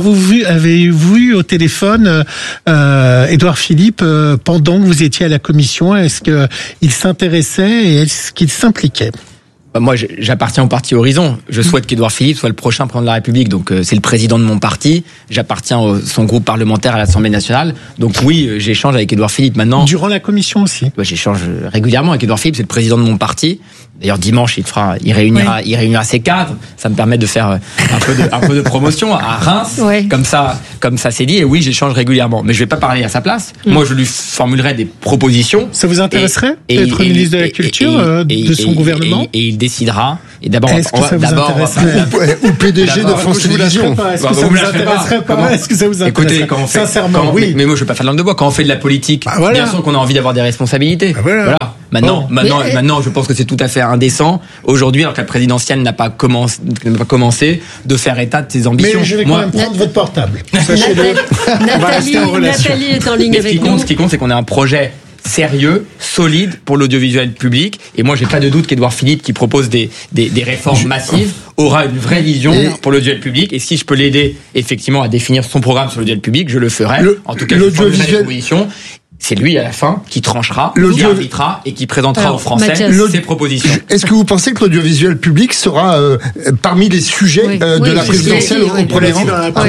avez-vous vu au téléphone Édouard Philippe pendant que vous étiez à la commission? Est-ce qu'il s'intéressait et est-ce qu'il s'impliquait? Moi, j'appartiens au parti Horizon. Je souhaite qu'Édouard Philippe soit le prochain président de la République. Donc, c'est le président de mon parti. J'appartiens à son groupe parlementaire à l'Assemblée nationale. Donc, oui, j'échange avec Édouard Philippe maintenant. Durant la commission aussi? J'échange régulièrement avec Édouard Philippe. C'est le président de mon parti. D'ailleurs, dimanche, il réunira ses cadres. Ça me permet de faire un peu de promotion à Reims. Comme comme ça s'est dit, et oui, j'échange régulièrement. Mais je vais pas parler à sa place. Moi, je lui formulerai des propositions. Ça vous intéresserait d'être ministre de la Culture de son gouvernement? Et il décidera. Et d'abord, est-ce que ça vous intéresserait? Ou PDG de France Télévisions. Est-ce que ça vous intéresserait pas? Est-ce que ça vous intéresserait? Écoutez, sincèrement, oui. Mais moi, je vais pas faire de langue de bois. Quand on fait de la politique, bien sûr qu'on a envie d'avoir des responsabilités. Voilà. Maintenant, je pense que c'est tout à fait indécent aujourd'hui, alors que la présidentielle n'a pas commencé de faire état de ses ambitions. Mais je vais quand même prendre votre portable. Nathalie est en ligne avec nous. Ce qui compte, c'est qu'on a un projet sérieux, solide pour l'audiovisuel public. Et moi, j'ai pas de doute qu'Édouard Philippe, qui propose des réformes massives, aura une vraie vision pour l'audiovisuel public. Et si je peux l'aider effectivement à définir son programme sur l'audiovisuel public, je le ferai. En tout cas, je formulerai des propositions. C'est lui, à la fin, qui tranchera, qui arbitrera et qui présentera aux Français ses propositions. Est-ce que vous pensez que l'audiovisuel public sera parmi les sujets de la présidentielle au premier rang?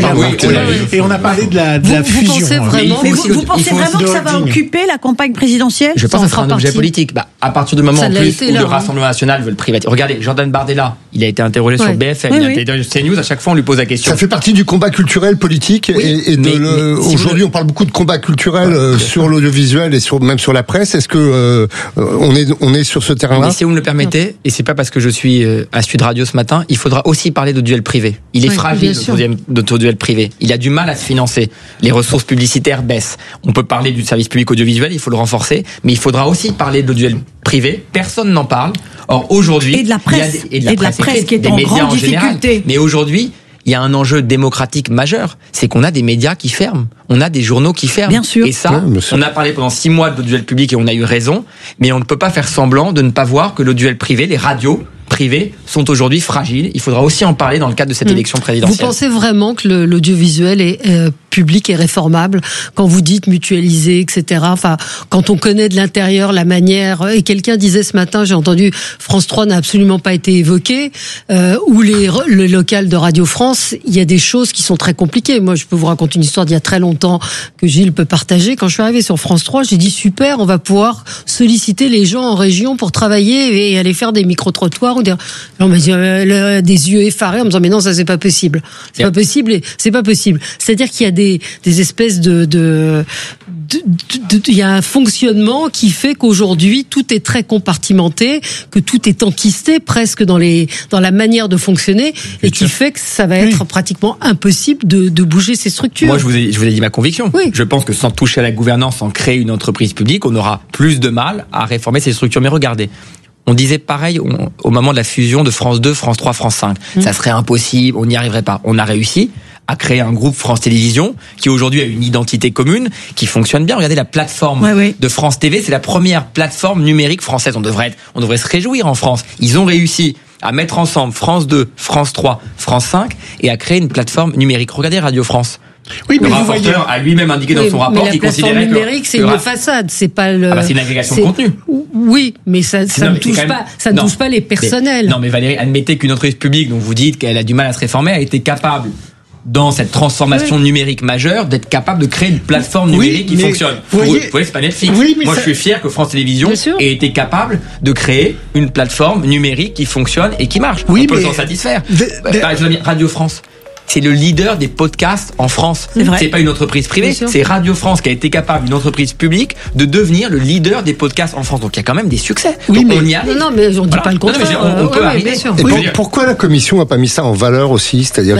Et on a parlé de la fusion. Vous pensez vraiment que ça va occuper la campagne présidentielle? Je pense que ça sera un objet politique. À partir du moment en plus où le Rassemblement national veut le privatiser. Regardez, Jordan Bardella, il a été interrogé sur BFM, il a été interrogé sur CNews, à chaque fois on lui pose la question. Ça fait partie du combat culturel politique aujourd'hui on parle beaucoup de combat culturel sur l'audiovisuel et même sur la presse. Est-ce que on est sur ce terrain-là? Si vous me le permettez, et c'est pas parce que je suis à Sud Radio ce matin, il faudra aussi parler d'audiovisuel privé. Il est fragile, l'audiovisuel privé. Il a du mal à se financer. Les ressources publicitaires baissent. On peut parler du service public audiovisuel, il faut le renforcer, mais il faudra aussi parler de l'audiovisuel privé. Personne n'en parle. Or aujourd'hui, et de la presse, qui est en grande difficulté. Mais aujourd'hui, il y a un enjeu démocratique majeur, c'est qu'on a des médias qui ferment, on a des journaux qui ferment. Bien sûr. Et ça, on a parlé pendant 6 mois de l'audiovisuel public et on a eu raison, mais on ne peut pas faire semblant de ne pas voir que l'audiovisuel privé, les radios privés sont aujourd'hui fragiles. Il faudra aussi en parler dans le cadre de cette élection présidentielle. Vous pensez vraiment que l'audiovisuel public est réformable quand vous dites mutualiser, etc. Enfin, quand on connaît de l'intérieur la manière, et quelqu'un disait ce matin, j'ai entendu, France 3 n'a absolument pas été évoqué, ou le local de Radio France, il y a des choses qui sont très compliquées. Moi, je peux vous raconter une histoire d'il y a très longtemps que Gilles peut partager. Quand je suis arrivée sur France 3, j'ai dit super, on va pouvoir solliciter les gens en région pour travailler et aller faire des micro-trottoirs. On m'a dit des yeux effarés en me disant mais non, ça c'est pas possible. C'est pas possible. C'est-à-dire qu'il y a des espèces il y a un fonctionnement qui fait qu'aujourd'hui tout est très compartimenté, que tout est enquisté presque dans la manière de fonctionner et qui fait que ça va être pratiquement impossible de bouger ces structures. Moi je vous ai dit ma conviction. Oui. Je pense que sans toucher à la gouvernance, sans créer une entreprise publique, on aura plus de mal à réformer ces structures. Mais regardez, on disait pareil au moment de la fusion de France 2, France 3, France 5. Ça serait impossible, on n'y arriverait pas. On a réussi à créer un groupe France Télévisions qui aujourd'hui a une identité commune, qui fonctionne bien. Regardez la plateforme de France TV, c'est la première plateforme numérique française. On devrait se réjouir en France. Ils ont réussi à mettre ensemble France 2, France 3, France 5 et à créer une plateforme numérique. Regardez Radio France. Oui, mais le rapporteur a lui-même indiqué dans son rapport qu'il considérait que la plateforme numérique, c'est une façade, c'est pas le. C'est une agrégation de contenu. Oui, mais ça ne touche pas les personnels. Non, mais Valérie, admettez qu'une entreprise publique dont vous dites qu'elle a du mal à se réformer a été capable, dans cette transformation numérique majeure, d'être capable de créer une plateforme numérique qui fonctionne. Vous voyez, c'est pas Netflix. Moi, je suis fier que France Télévisions ait été capable de créer une plateforme numérique qui fonctionne et qui marche. On peut s'en satisfaire. Radio France, c'est le leader des podcasts en France. C'est pas une entreprise privée, c'est Radio France qui a été capable, une entreprise publique, de devenir le leader des podcasts en France. Donc il y a quand même des succès. On y arrive. Non, mais on dit pas le contraire. On peut arriver. Et pourquoi la Commission n'a pas mis ça en valeur aussi? C'est-à-dire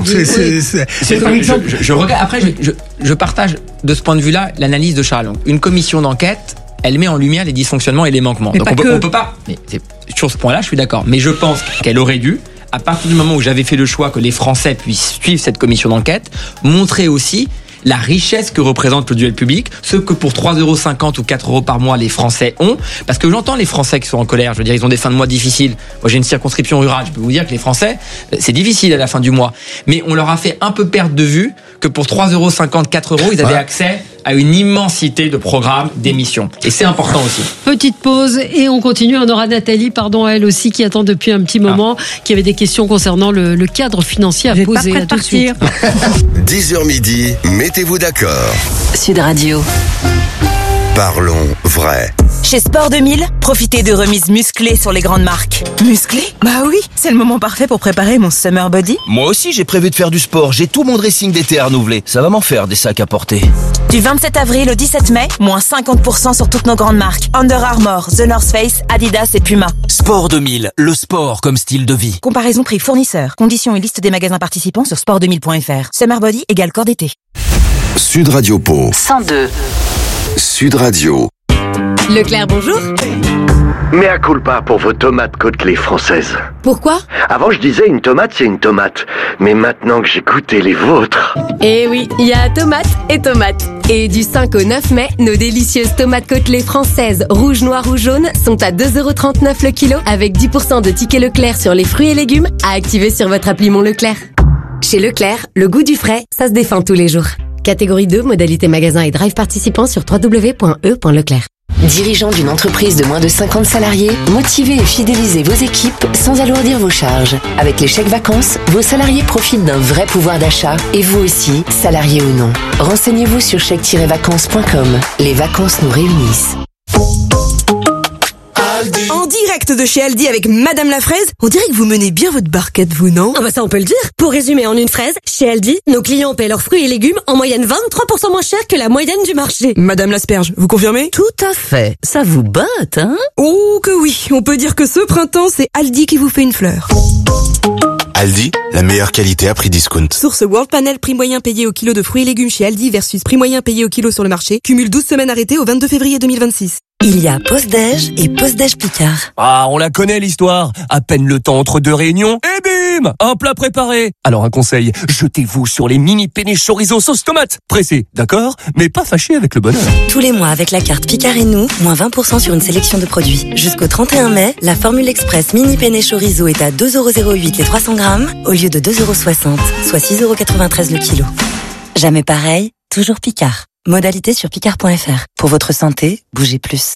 que par exemple, je regarde. Après, je partage de ce point de vue-là l'analyse de Charles. Une commission d'enquête, elle met en lumière les dysfonctionnements et les manquements. Donc on peut pas. Mais sur ce point-là, je suis d'accord. Mais je pense qu'elle aurait dû, à partir du moment où j'avais fait le choix que les Français puissent suivre cette commission d'enquête, montrer aussi la richesse que représente l'audiovisuel public, ce que pour 3,50 € ou 4 € par mois les Français ont, parce que j'entends les Français qui sont en colère, je veux dire, ils ont des fins de mois difficiles. Moi j'ai une circonscription rurale, je peux vous dire que les Français, c'est difficile à la fin du mois, mais on leur a fait un peu perdre de vue que pour 3,50 €, 4 €, ils avaient accès à une immensité de programmes, d'émissions. Et c'est important aussi. Petite pause et on continue. On aura Nathalie, elle aussi, qui attend depuis un petit moment, qui avait des questions concernant le cadre financier à poser. À tout de suite. 10h midi, mettez-vous d'accord. Sud Radio. Parlons vrai. Chez Sport 2000, profitez de remises musclées sur les grandes marques. Musclées ? Bah oui, c'est le moment parfait pour préparer mon summer body. Moi aussi, j'ai prévu de faire du sport. J'ai tout mon dressing d'été à renouveler. Ça va m'en faire des sacs à porter. Du 27 avril au 17 mai, moins 50% sur toutes nos grandes marques. Under Armour, The North Face, Adidas et Puma. Sport 2000, le sport comme style de vie. Comparaison prix fournisseur. Conditions et liste des magasins participants sur sport2000.fr. Summer body égale corps d'été. Sud Radio Pau 102. Sud Radio. Leclerc, bonjour. Mea culpa pour vos tomates côtelées françaises. Pourquoi ? Avant, je disais une tomate, c'est une tomate. Mais maintenant que j'ai goûté les vôtres... Eh oui, il y a tomates et tomates. Et du 5 au 9 mai, nos délicieuses tomates côtelées françaises, rouge, noir ou jaune, sont à 2,39€ le kilo, avec 10% de tickets Leclerc sur les fruits et légumes, à activer sur votre appli Mon Leclerc. Chez Leclerc, le goût du frais, ça se défend tous les jours. Catégorie 2, modalité magasin et drive participant sur www.e.leclerc. Dirigeant d'une entreprise de moins de 50 salariés, motivez et fidélisez vos équipes sans alourdir vos charges. Avec les chèques vacances, vos salariés profitent d'un vrai pouvoir d'achat et vous aussi, salariés ou non. Renseignez-vous sur chèque-vacances.com. Les vacances nous réunissent. En direct de chez Aldi avec Madame la Fraise, on dirait que vous menez bien votre barquette, vous, non ? Ah bah ça on peut le dire. Pour résumer en une phrase, chez Aldi, nos clients paient leurs fruits et légumes en moyenne 23% moins cher que la moyenne du marché. Madame l'Asperge, vous confirmez ? Tout à fait. Ça vous botte, hein ? Oh que oui, on peut dire que ce printemps, c'est Aldi qui vous fait une fleur. Aldi, la meilleure qualité à prix discount. Source World Panel, prix moyen payé au kilo de fruits et légumes chez Aldi versus prix moyen payé au kilo sur le marché. Cumule 12 semaines arrêtées au 22 février 2026. Il y a Pause-Déj et Pause-Déj Picard. Ah, on la connaît l'histoire. À peine le temps entre deux réunions, et bim, un plat préparé. Alors un conseil, jetez-vous sur les mini penne chorizo sauce tomate. Pressé, d'accord, mais pas fâché avec le bonheur. Tous les mois avec la carte Picard et nous, moins 20% sur une sélection de produits. Jusqu'au 31 mai, la formule express mini penne chorizo est à 2,08€ les 300 grammes au lieu de 2,60€, soit 6,93€ le kilo. Jamais pareil, toujours Picard. Modalité sur picard.fr. Pour votre santé, bougez plus.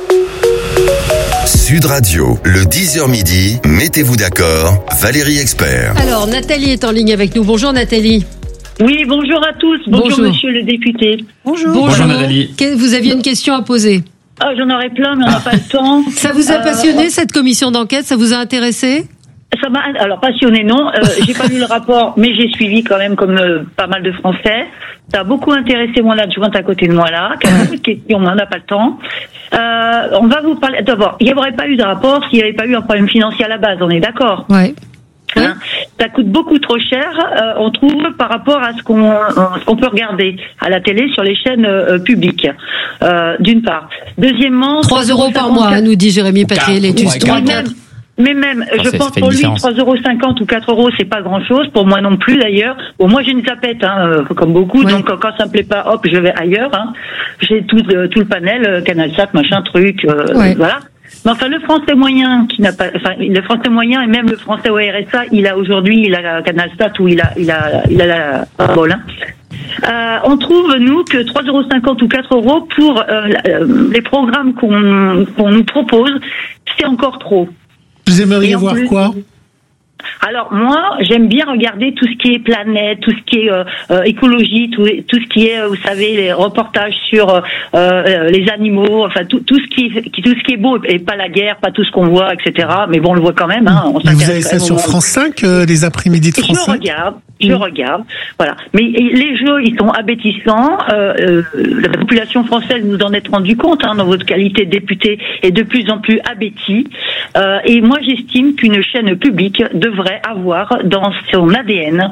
Sud Radio, le 10h midi, mettez-vous d'accord, Valérie Expert. Alors, Nathalie est en ligne avec nous. Bonjour Nathalie. Oui, bonjour à tous. Bonjour monsieur le député. Bonjour Nathalie. Vous aviez une question à poser ? J'en aurais plein, mais on n'a pas le temps. Ça vous a passionné cette commission d'enquête ? Ça vous a intéressé ? Ça m'a passionné, non. J'ai pas lu le rapport, mais j'ai suivi quand même comme pas mal de Français. Ça a beaucoup intéressé mon adjointe à côté de moi là, qui a beaucoup de questions, mais on n'a pas le temps. On va vous parler. D'abord, il n'y aurait pas eu de rapport s'il n'y avait pas eu un problème financier à la base. On est d'accord ? Ouais. Hein, ça coûte beaucoup trop cher, on trouve, par rapport à ce qu'on peut regarder à la télé sur les chaînes publiques. D'une part. Deuxièmement, 3€ par mois, nous dit Jérémy Patrier, l'étude. Mais même, je pense pour lui, 3,50€ ou 4€, c'est pas grand chose. Pour moi non plus, d'ailleurs. Bon, moi, j'ai une tapette, comme beaucoup. Ouais. Donc, quand ça me plaît pas, hop, je vais ailleurs, J'ai tout le panel, CanalSat, machin, truc, voilà. Mais enfin, le français moyen le français moyen et même le français au RSA, il a CanalSat ou il a la parabole, on trouve, nous, que 3,50€ ou 4€ pour les programmes qu'on nous propose, c'est encore trop. Vous aimeriez voir quoi ? Alors moi, j'aime bien regarder tout ce qui est planète, tout ce qui est écologie, tout ce qui est, vous savez, les reportages sur les animaux, enfin tout ce qui est beau et pas la guerre, pas tout ce qu'on voit, etc. Mais bon, on le voit quand même. Mais vous avez ça sur France 5, les après-midi de France 5 ? Je regarde, voilà. Mais les jeux, ils sont abétissants. La population française nous en est rendu compte, dans votre qualité de député, est de plus en plus abétie. Et moi, j'estime qu'une chaîne publique devrait avoir dans son ADN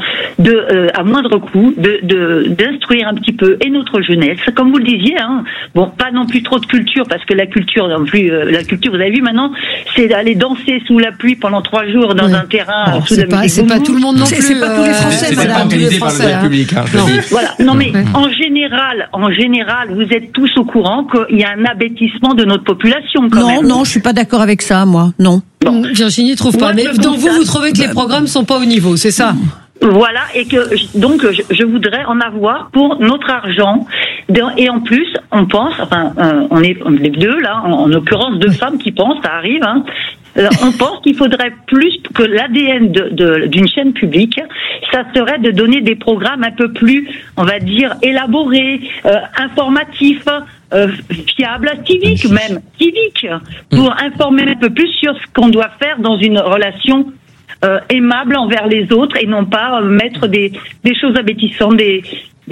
à moindre coût d'instruire un petit peu et notre jeunesse, comme vous le disiez, bon, pas non plus trop de culture, parce que la culture non plus, vous avez vu maintenant, c'est d'aller danser sous la pluie pendant 3 jours dans un terrain sous la musique. C'est pas tout le monde non plus. C'est pas tous les Français, c'est pas organisé par le service public. Voilà. Non mais en général, vous êtes tous au courant qu'il y a un abêtissement de notre population. Non, je suis pas d'accord avec ça, moi. Non. Bon. Virginie trouve pas. Mais donc vous trouvez que les programmes sont pas au niveau, c'est ça? Voilà, et que donc je voudrais en avoir pour notre argent. Et en plus, on pense, on est les deux là, en l'occurrence 2 femmes qui pensent, ça arrive. On pense qu'il faudrait plus que l'ADN d'une chaîne publique, ça serait de donner des programmes un peu plus, on va dire, élaborés, informatifs, fiable, civique, pour informer un peu plus sur ce qu'on doit faire dans une relation aimable envers les autres et non pas mettre des choses abétissantes, des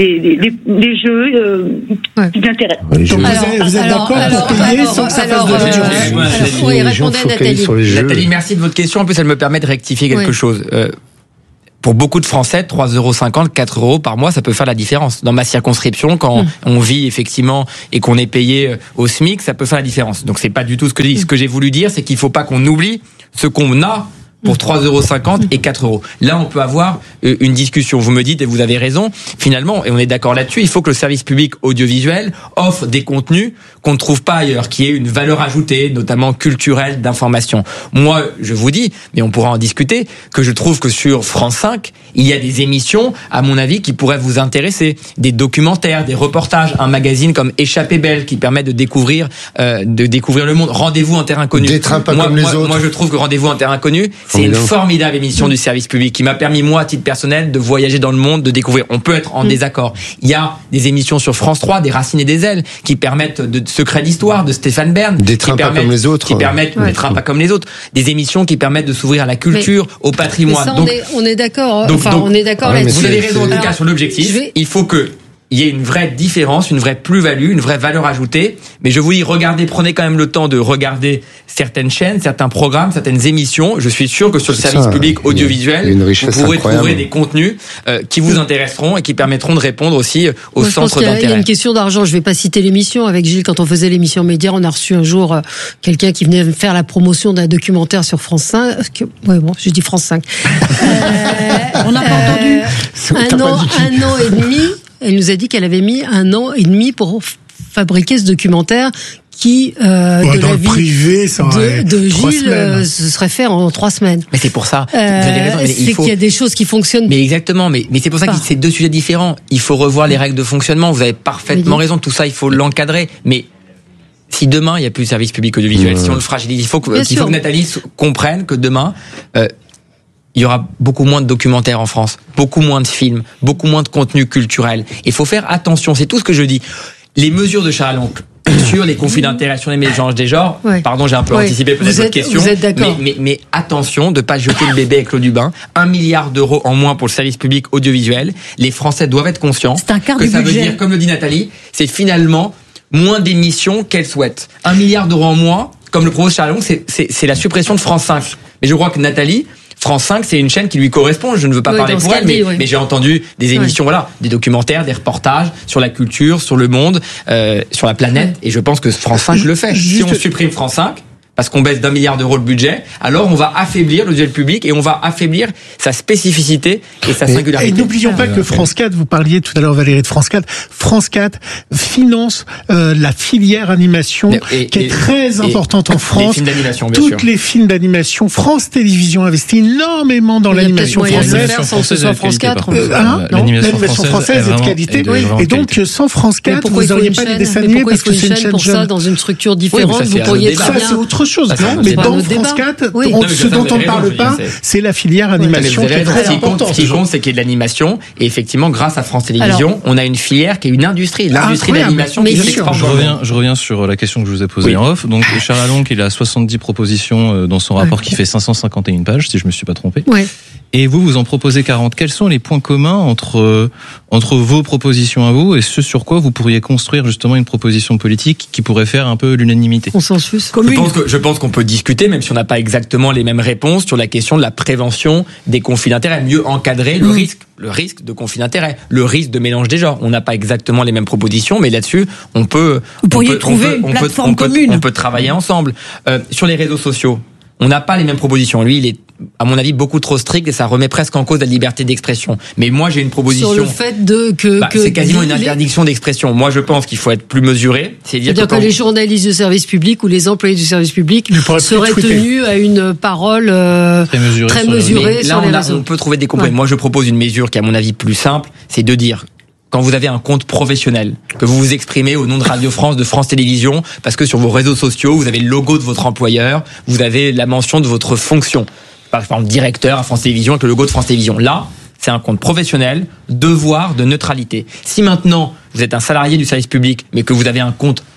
jeux d'intérêt. Vous êtes d'accord pour payer sans que ça fasse de violence? Oui, répondez à Nathalie. Nathalie, merci de votre question. En plus, elle me permet de rectifier quelque chose. Pour beaucoup de Français, 3,50 €, 4 € par mois, ça peut faire la différence. Dans ma circonscription, quand on vit effectivement et qu'on est payé au SMIC, ça peut faire la différence. Donc c'est pas du tout ce que je dis. Ce que j'ai voulu dire, c'est qu'il faut pas qu'on oublie ce qu'on a pour 3,50 € et 4 €. Là, on peut avoir une discussion. Vous me dites, et vous avez raison, finalement, et on est d'accord là-dessus, il faut que le service public audiovisuel offre des contenus qu'on ne trouve pas ailleurs, qui aient une valeur ajoutée, notamment culturelle, d'information. Moi, je vous dis, mais on pourra en discuter, que je trouve que sur France 5, il y a des émissions, à mon avis, qui pourraient vous intéresser. Des documentaires, des reportages, un magazine comme Échappée belle, qui permet de découvrir le monde. Rendez-vous en terre inconnue. Des trains pas comme les autres. Moi, je trouve que Rendez-vous en terre inconnue, c'est une formidable émission du service public qui m'a permis, moi, à titre personnel, de voyager dans le monde, de découvrir. On peut être en désaccord. Il y a des émissions sur France 3, des Racines et des ailes, qui permettent de Secrets d'histoire de Stéphane Bern. Des trains pas comme les autres. Qui permettent, des trains pas comme les autres. Des émissions qui permettent de s'ouvrir à la culture, au patrimoine. Mais ça, on est d'accord. On est d'accord là-dessus. Vous avez raison, en tout cas, sur l'objectif. Il faut il y a une vraie différence, une vraie plus-value, une vraie valeur ajoutée. Mais je vous dis, prenez quand même le temps de regarder certaines chaînes, certains programmes, certaines émissions. Je suis sûr que sur le service public audiovisuel, vous pourrez trouver des contenus qui vous intéresseront et qui permettront de répondre aussi au centre d'intérêt. Il y a une question d'argent. Je vais pas citer l'émission. Avec Gilles, quand on faisait l'émission Média, on a reçu un jour quelqu'un qui venait faire la promotion d'un documentaire sur France 5. J'ai dit France 5. On n'a pas entendu. Un an et demi. Elle nous a dit qu'elle avait mis 1 an et demi pour fabriquer ce documentaire qui, de dans la le vie privé, ça de Gilles, ce serait fait en 3 semaines. Mais c'est pour ça. Vous avez raison. C'est qu'il y a des choses qui fonctionnent. Mais exactement. Mais c'est pour ça que c'est 2 sujets différents. Il faut revoir les règles de fonctionnement. Vous avez parfaitement raison. Tout ça, il faut l'encadrer. Mais si demain, il n'y a plus de service public audiovisuel, si on le fragilise, il faut que Nathalie comprenne que demain, il y aura beaucoup moins de documentaires en France, beaucoup moins de films, beaucoup moins de contenu culturel. Il faut faire attention, c'est tout ce que je dis. Les mesures de Charles Oncle sur les conflits d'intérêts, sur les mélanges des genres, pardon, j'ai un peu anticipé peut-être votre question, vous êtes d'accord. Mais attention de ne pas jeter le bébé avec l'eau du bain. 1 milliard d'euros en moins pour le service public audiovisuel. Les Français doivent être conscients que ça veut dire, comme le dit Nathalie, c'est finalement moins d'émissions qu'elle souhaite. 1 milliard d'euros en moins, comme le propose Charles Oncle, c'est la suppression de France 5. Mais je crois que Nathalie, France 5, c'est une chaîne qui lui correspond. Je ne veux pas parler pour elle, mais j'ai entendu des émissions, des documentaires, des reportages sur la culture, sur le monde, sur la planète. Et je pense que France 5 le fait. Si on supprime France 5, parce qu'on baisse d'1 milliard d'euros le budget, alors on va affaiblir l'audiovisuel public et on va affaiblir sa spécificité et sa singularité. Et n'oublions pas que France 4, vous parliez tout à l'heure Valérie de France 4, France 4 finance la filière animation qui est très importante en France. Les films d'animation, bien sûr. Les films d'animation. France Télévisions investit énormément dans l'animation française. Sans que ce soit France 4. L'animation française est de qualité. Et donc sans France 4, vous n'auriez pas les dessins animés parce que c'est une chaîne pour ça dans une structure différente. Vous pourriez très bien. C'est autre chose. Mais dans France 4, ce dont on ne parle pas, c'est la filière animation qui est très importante. Ce qui compte, c'est qu'il y ait de l'animation. Et effectivement, grâce à France Télévisions, on a une filière qui est une industrie. L'industrie de l'animation qui je reviens sur la question que je vous ai posée en off. Donc, Charles Oncle, il a 70 propositions dans son rapport qui fait 551 pages, si je me suis pas trompé. Et vous en proposez 40. Quels sont les points communs entre vos propositions à vous et ce sur quoi vous pourriez construire justement une proposition politique qui pourrait faire un peu l'unanimité? Consensus. Je pense qu'on peut discuter, même si on n'a pas exactement les mêmes réponses, sur la question de la prévention des conflits d'intérêts, mieux encadrer le risque de conflit d'intérêts, le risque de mélange des genres. On n'a pas exactement les mêmes propositions, mais là-dessus, on peut trouver une plateforme commune. On peut travailler ensemble. Sur les réseaux sociaux, on n'a pas les mêmes propositions. Lui, il est, à mon avis, beaucoup trop strict et ça remet presque en cause la liberté d'expression. Mais moi, j'ai une proposition. Sur le fait c'est quasiment une interdiction d'expression. Moi, je pense qu'il faut être plus mesuré. C'est-à-dire que les journalistes du service public ou les employés du service public seraient tenus à une parole très mesurée sur les réseaux. On peut trouver des compromis. Moi, je propose une mesure qui, à mon avis, plus simple, c'est de dire, quand vous avez un compte professionnel, que vous vous exprimez au nom de Radio France, de France Télévisions, parce que sur vos réseaux sociaux, vous avez le logo de votre employeur, vous avez la mention de votre fonction. Par exemple, directeur à France Télévisions avec le logo de France Télévisions. Là, c'est un compte professionnel, devoir de neutralité. Si maintenant, vous êtes un salarié du service public, mais que vous avez un compte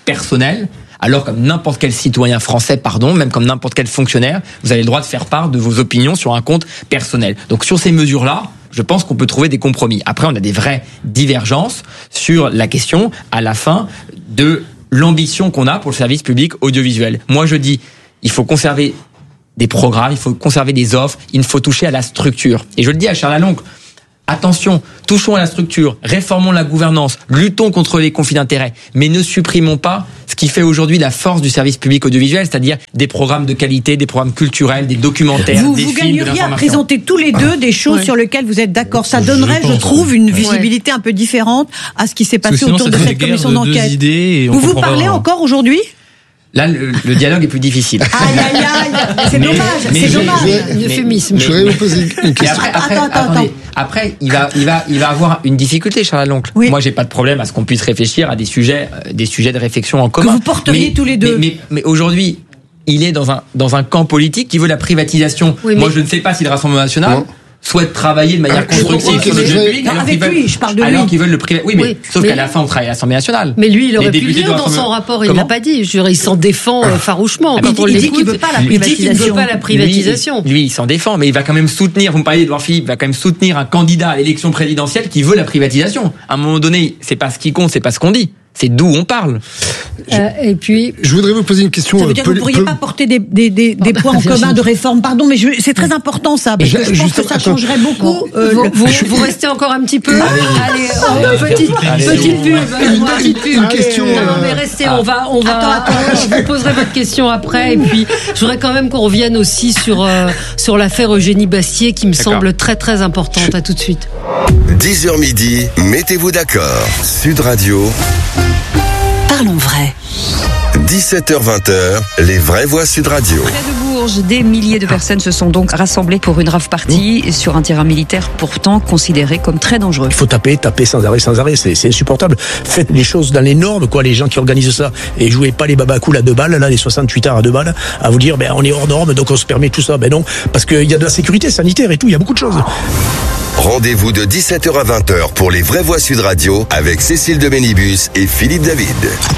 personnel, alors comme n'importe quel citoyen français, même comme n'importe quel fonctionnaire, vous avez le droit de faire part de vos opinions sur un compte personnel. Donc sur ces mesures-là, je pense qu'on peut trouver des compromis. Après, on a des vraies divergences sur la question, à la fin, de l'ambition qu'on a pour le service public audiovisuel. Moi, je dis, il faut conserver des programmes, il faut conserver des offres, il faut toucher à la structure. Et je le dis à Charles Lalonde, attention, touchons à la structure, réformons la gouvernance, luttons contre les conflits d'intérêts, mais ne supprimons pas ce qui fait aujourd'hui la force du service public audiovisuel, c'est-à-dire des programmes de qualité, des programmes culturels, des documentaires, des films, de l'information. Vous gagneriez à présenter tous les deux des choses sur lesquelles vous êtes d'accord. Ça donnerait, je trouve, une visibilité un peu différente à ce qui s'est passé autour de cette commission d'enquête. Vous vous parlez encore aujourd'hui ? Là, le dialogue est plus difficile. Aïe, aïe, aïe. C'est dommage. Euphémisme. Je voudrais vous poser une question. Après, il va avoir une difficulté, Charles Lalonde. Oui. Moi, j'ai pas de problème à ce qu'on puisse réfléchir à des sujets de réflexion en commun. Que vous porteriez tous les deux. Mais aujourd'hui, il est dans un camp politique qui veut la privatisation. Oui, moi, je ne sais pas si le Rassemblement national souhaite travailler de manière constructive sur le public. Avec lui, je parle de lui. Alors qu'ils veulent le privé. Oui, mais sauf qu'à la fin, on travaille à l'Assemblée nationale. Mais lui, il aurait pu le dire dans son rapport, il l'a pas dit. Je veux dire, il s'en défend farouchement. Quand on l'écoute, il dit qu'il veut pas la privatisation. Il veut pas la privatisation. Lui, il s'en défend, mais il va quand même soutenir, vous me parliez d'Edouard Philippe, il va quand même soutenir un candidat à l'élection présidentielle qui veut la privatisation. À un moment donné, c'est pas ce qui compte, c'est pas ce qu'on dit. C'est d'où on parle. Et puis, je voudrais vous poser une question. Ça veut dire que vous ne pourriez pas porter des points en commun de réforme. Pardon, mais c'est très important ça, parce que je pense que ça changerait beaucoup. Vous restez encore un petit peu. Allez, petite pub. Une question. Non, mais restez. On va. Je vous poserai votre question après. Et puis, je voudrais quand même qu'on revienne aussi sur l'affaire Eugénie Bastier, qui me semble très très importante. À tout de suite. 10h midi, mettez-vous d'accord. Sud Radio. Parlons vrai. 17h-20h, les vraies voix Sud Radio. Près de Bourges, des milliers de personnes se sont donc rassemblées pour une rave party sur un terrain militaire pourtant considéré comme très dangereux. Il faut taper sans arrêt, c'est insupportable. Faites les choses dans les normes, les gens qui organisent ça. Et jouez pas les babacools à 2 balles, les 68 heures à 2 balles, à vous dire, on est hors norme, donc on se permet tout ça. Non, parce qu'il y a de la sécurité sanitaire et tout, il y a beaucoup de choses. Rendez-vous de 17h à 20h pour les vraies voix Sud Radio avec Cécile de Bénibus et Philippe David.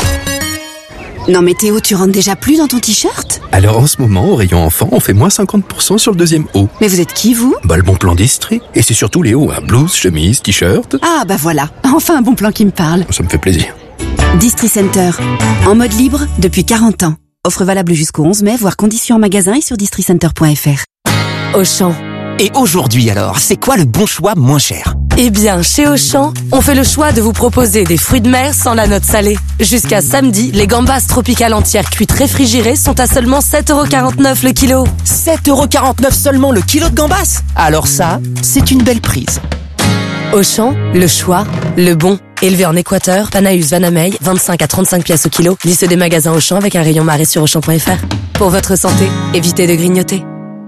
Non mais Théo, tu rentres déjà plus dans ton t-shirt ? Alors en ce moment, au rayon enfant, on fait moins 50% sur le deuxième haut. Mais vous êtes qui, vous ? Le bon plan d'Estrie. Et c'est surtout les hauts, blouse, chemise, t-shirt. Ah voilà, enfin un bon plan qui me parle. Ça me fait plaisir. Distri Center, en mode libre depuis 40 ans. Offre valable jusqu'au 11 mai, voire conditions en magasin et sur districenter.fr. Auchan. Et aujourd'hui alors, c'est quoi le bon choix moins cher ? Eh bien, chez Auchan, on fait le choix de vous proposer des fruits de mer sans la note salée. Jusqu'à samedi, les gambas tropicales entières cuites réfrigérées sont à seulement 7,49€ le kilo. 7,49€ seulement le kilo de gambas ? Alors ça, c'est une belle prise. Auchan, le choix, le bon. Élevé en Équateur, Panaeus Vanamey, 25 à 35 pièces au kilo. Liste des magasins Auchan avec un rayon marée sur Auchan.fr. Pour votre santé, évitez de grignoter.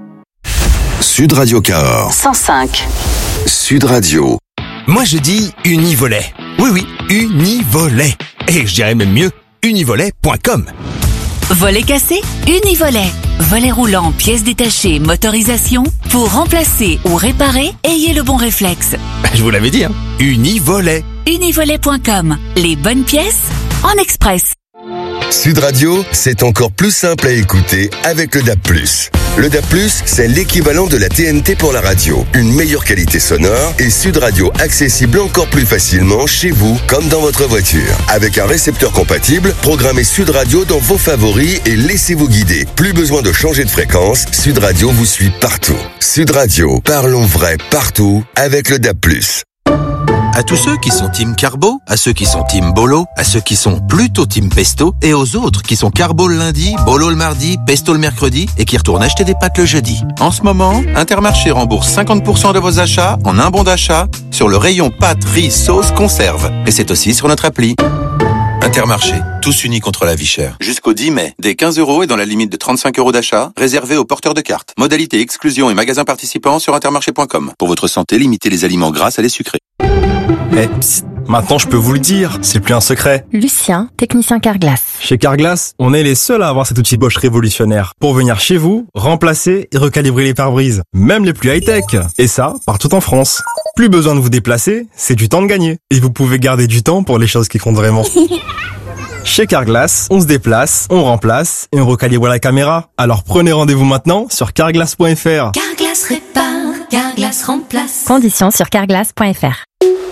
Sud Radio Cahors 105. Sud Radio. Moi je dis Univolet. Oui, Univolet. Et je dirais même mieux, univolet.com. Volet cassé, Univolet. Volet roulant, pièces détachées, motorisation. Pour remplacer ou réparer, ayez le bon réflexe. Je vous l'avais dit, Univolet. Univolet.com. Les bonnes pièces en express. Sud Radio, c'est encore plus simple à écouter avec le DAB+. Le DAB+, c'est l'équivalent de la TNT pour la radio. Une meilleure qualité sonore et Sud Radio accessible encore plus facilement chez vous comme dans votre voiture. Avec un récepteur compatible, programmez Sud Radio dans vos favoris et laissez-vous guider. Plus besoin de changer de fréquence, Sud Radio vous suit partout. Sud Radio, parlons vrai partout avec le DAB+. À tous ceux qui sont team carbo, à ceux qui sont team bolo, à ceux qui sont plutôt team pesto, et aux autres qui sont carbo le lundi, bolo le mardi, pesto le mercredi, et qui retournent acheter des pâtes le jeudi. En ce moment, Intermarché rembourse 50% de vos achats en un bon d'achat sur le rayon pâtes, riz, sauce, conserve. Et c'est aussi sur notre appli. Intermarché, tous unis contre la vie chère. Jusqu'au 10 mai, dès 15€ et dans la limite de 35€ d'achat, réservé aux porteurs de cartes. Modalité exclusion et magasins participants sur intermarché.com. Pour votre santé, limitez les aliments gras à les sucrés. Psst, maintenant je peux vous le dire, c'est plus un secret. Lucien, technicien Carglass. Chez Carglass, on est les seuls à avoir cet outil Bosch révolutionnaire pour venir chez vous, remplacer et recalibrer les pare-brises, même les plus high-tech. Et ça, partout en France. Plus besoin de vous déplacer, c'est du temps de gagner. Et vous pouvez garder du temps pour les choses qui comptent vraiment. Chez Carglass, on se déplace, on remplace et on recalibre la caméra. Alors prenez rendez-vous maintenant sur carglass.fr. Carglass répare, Carglass remplace. Conditions sur carglass.fr.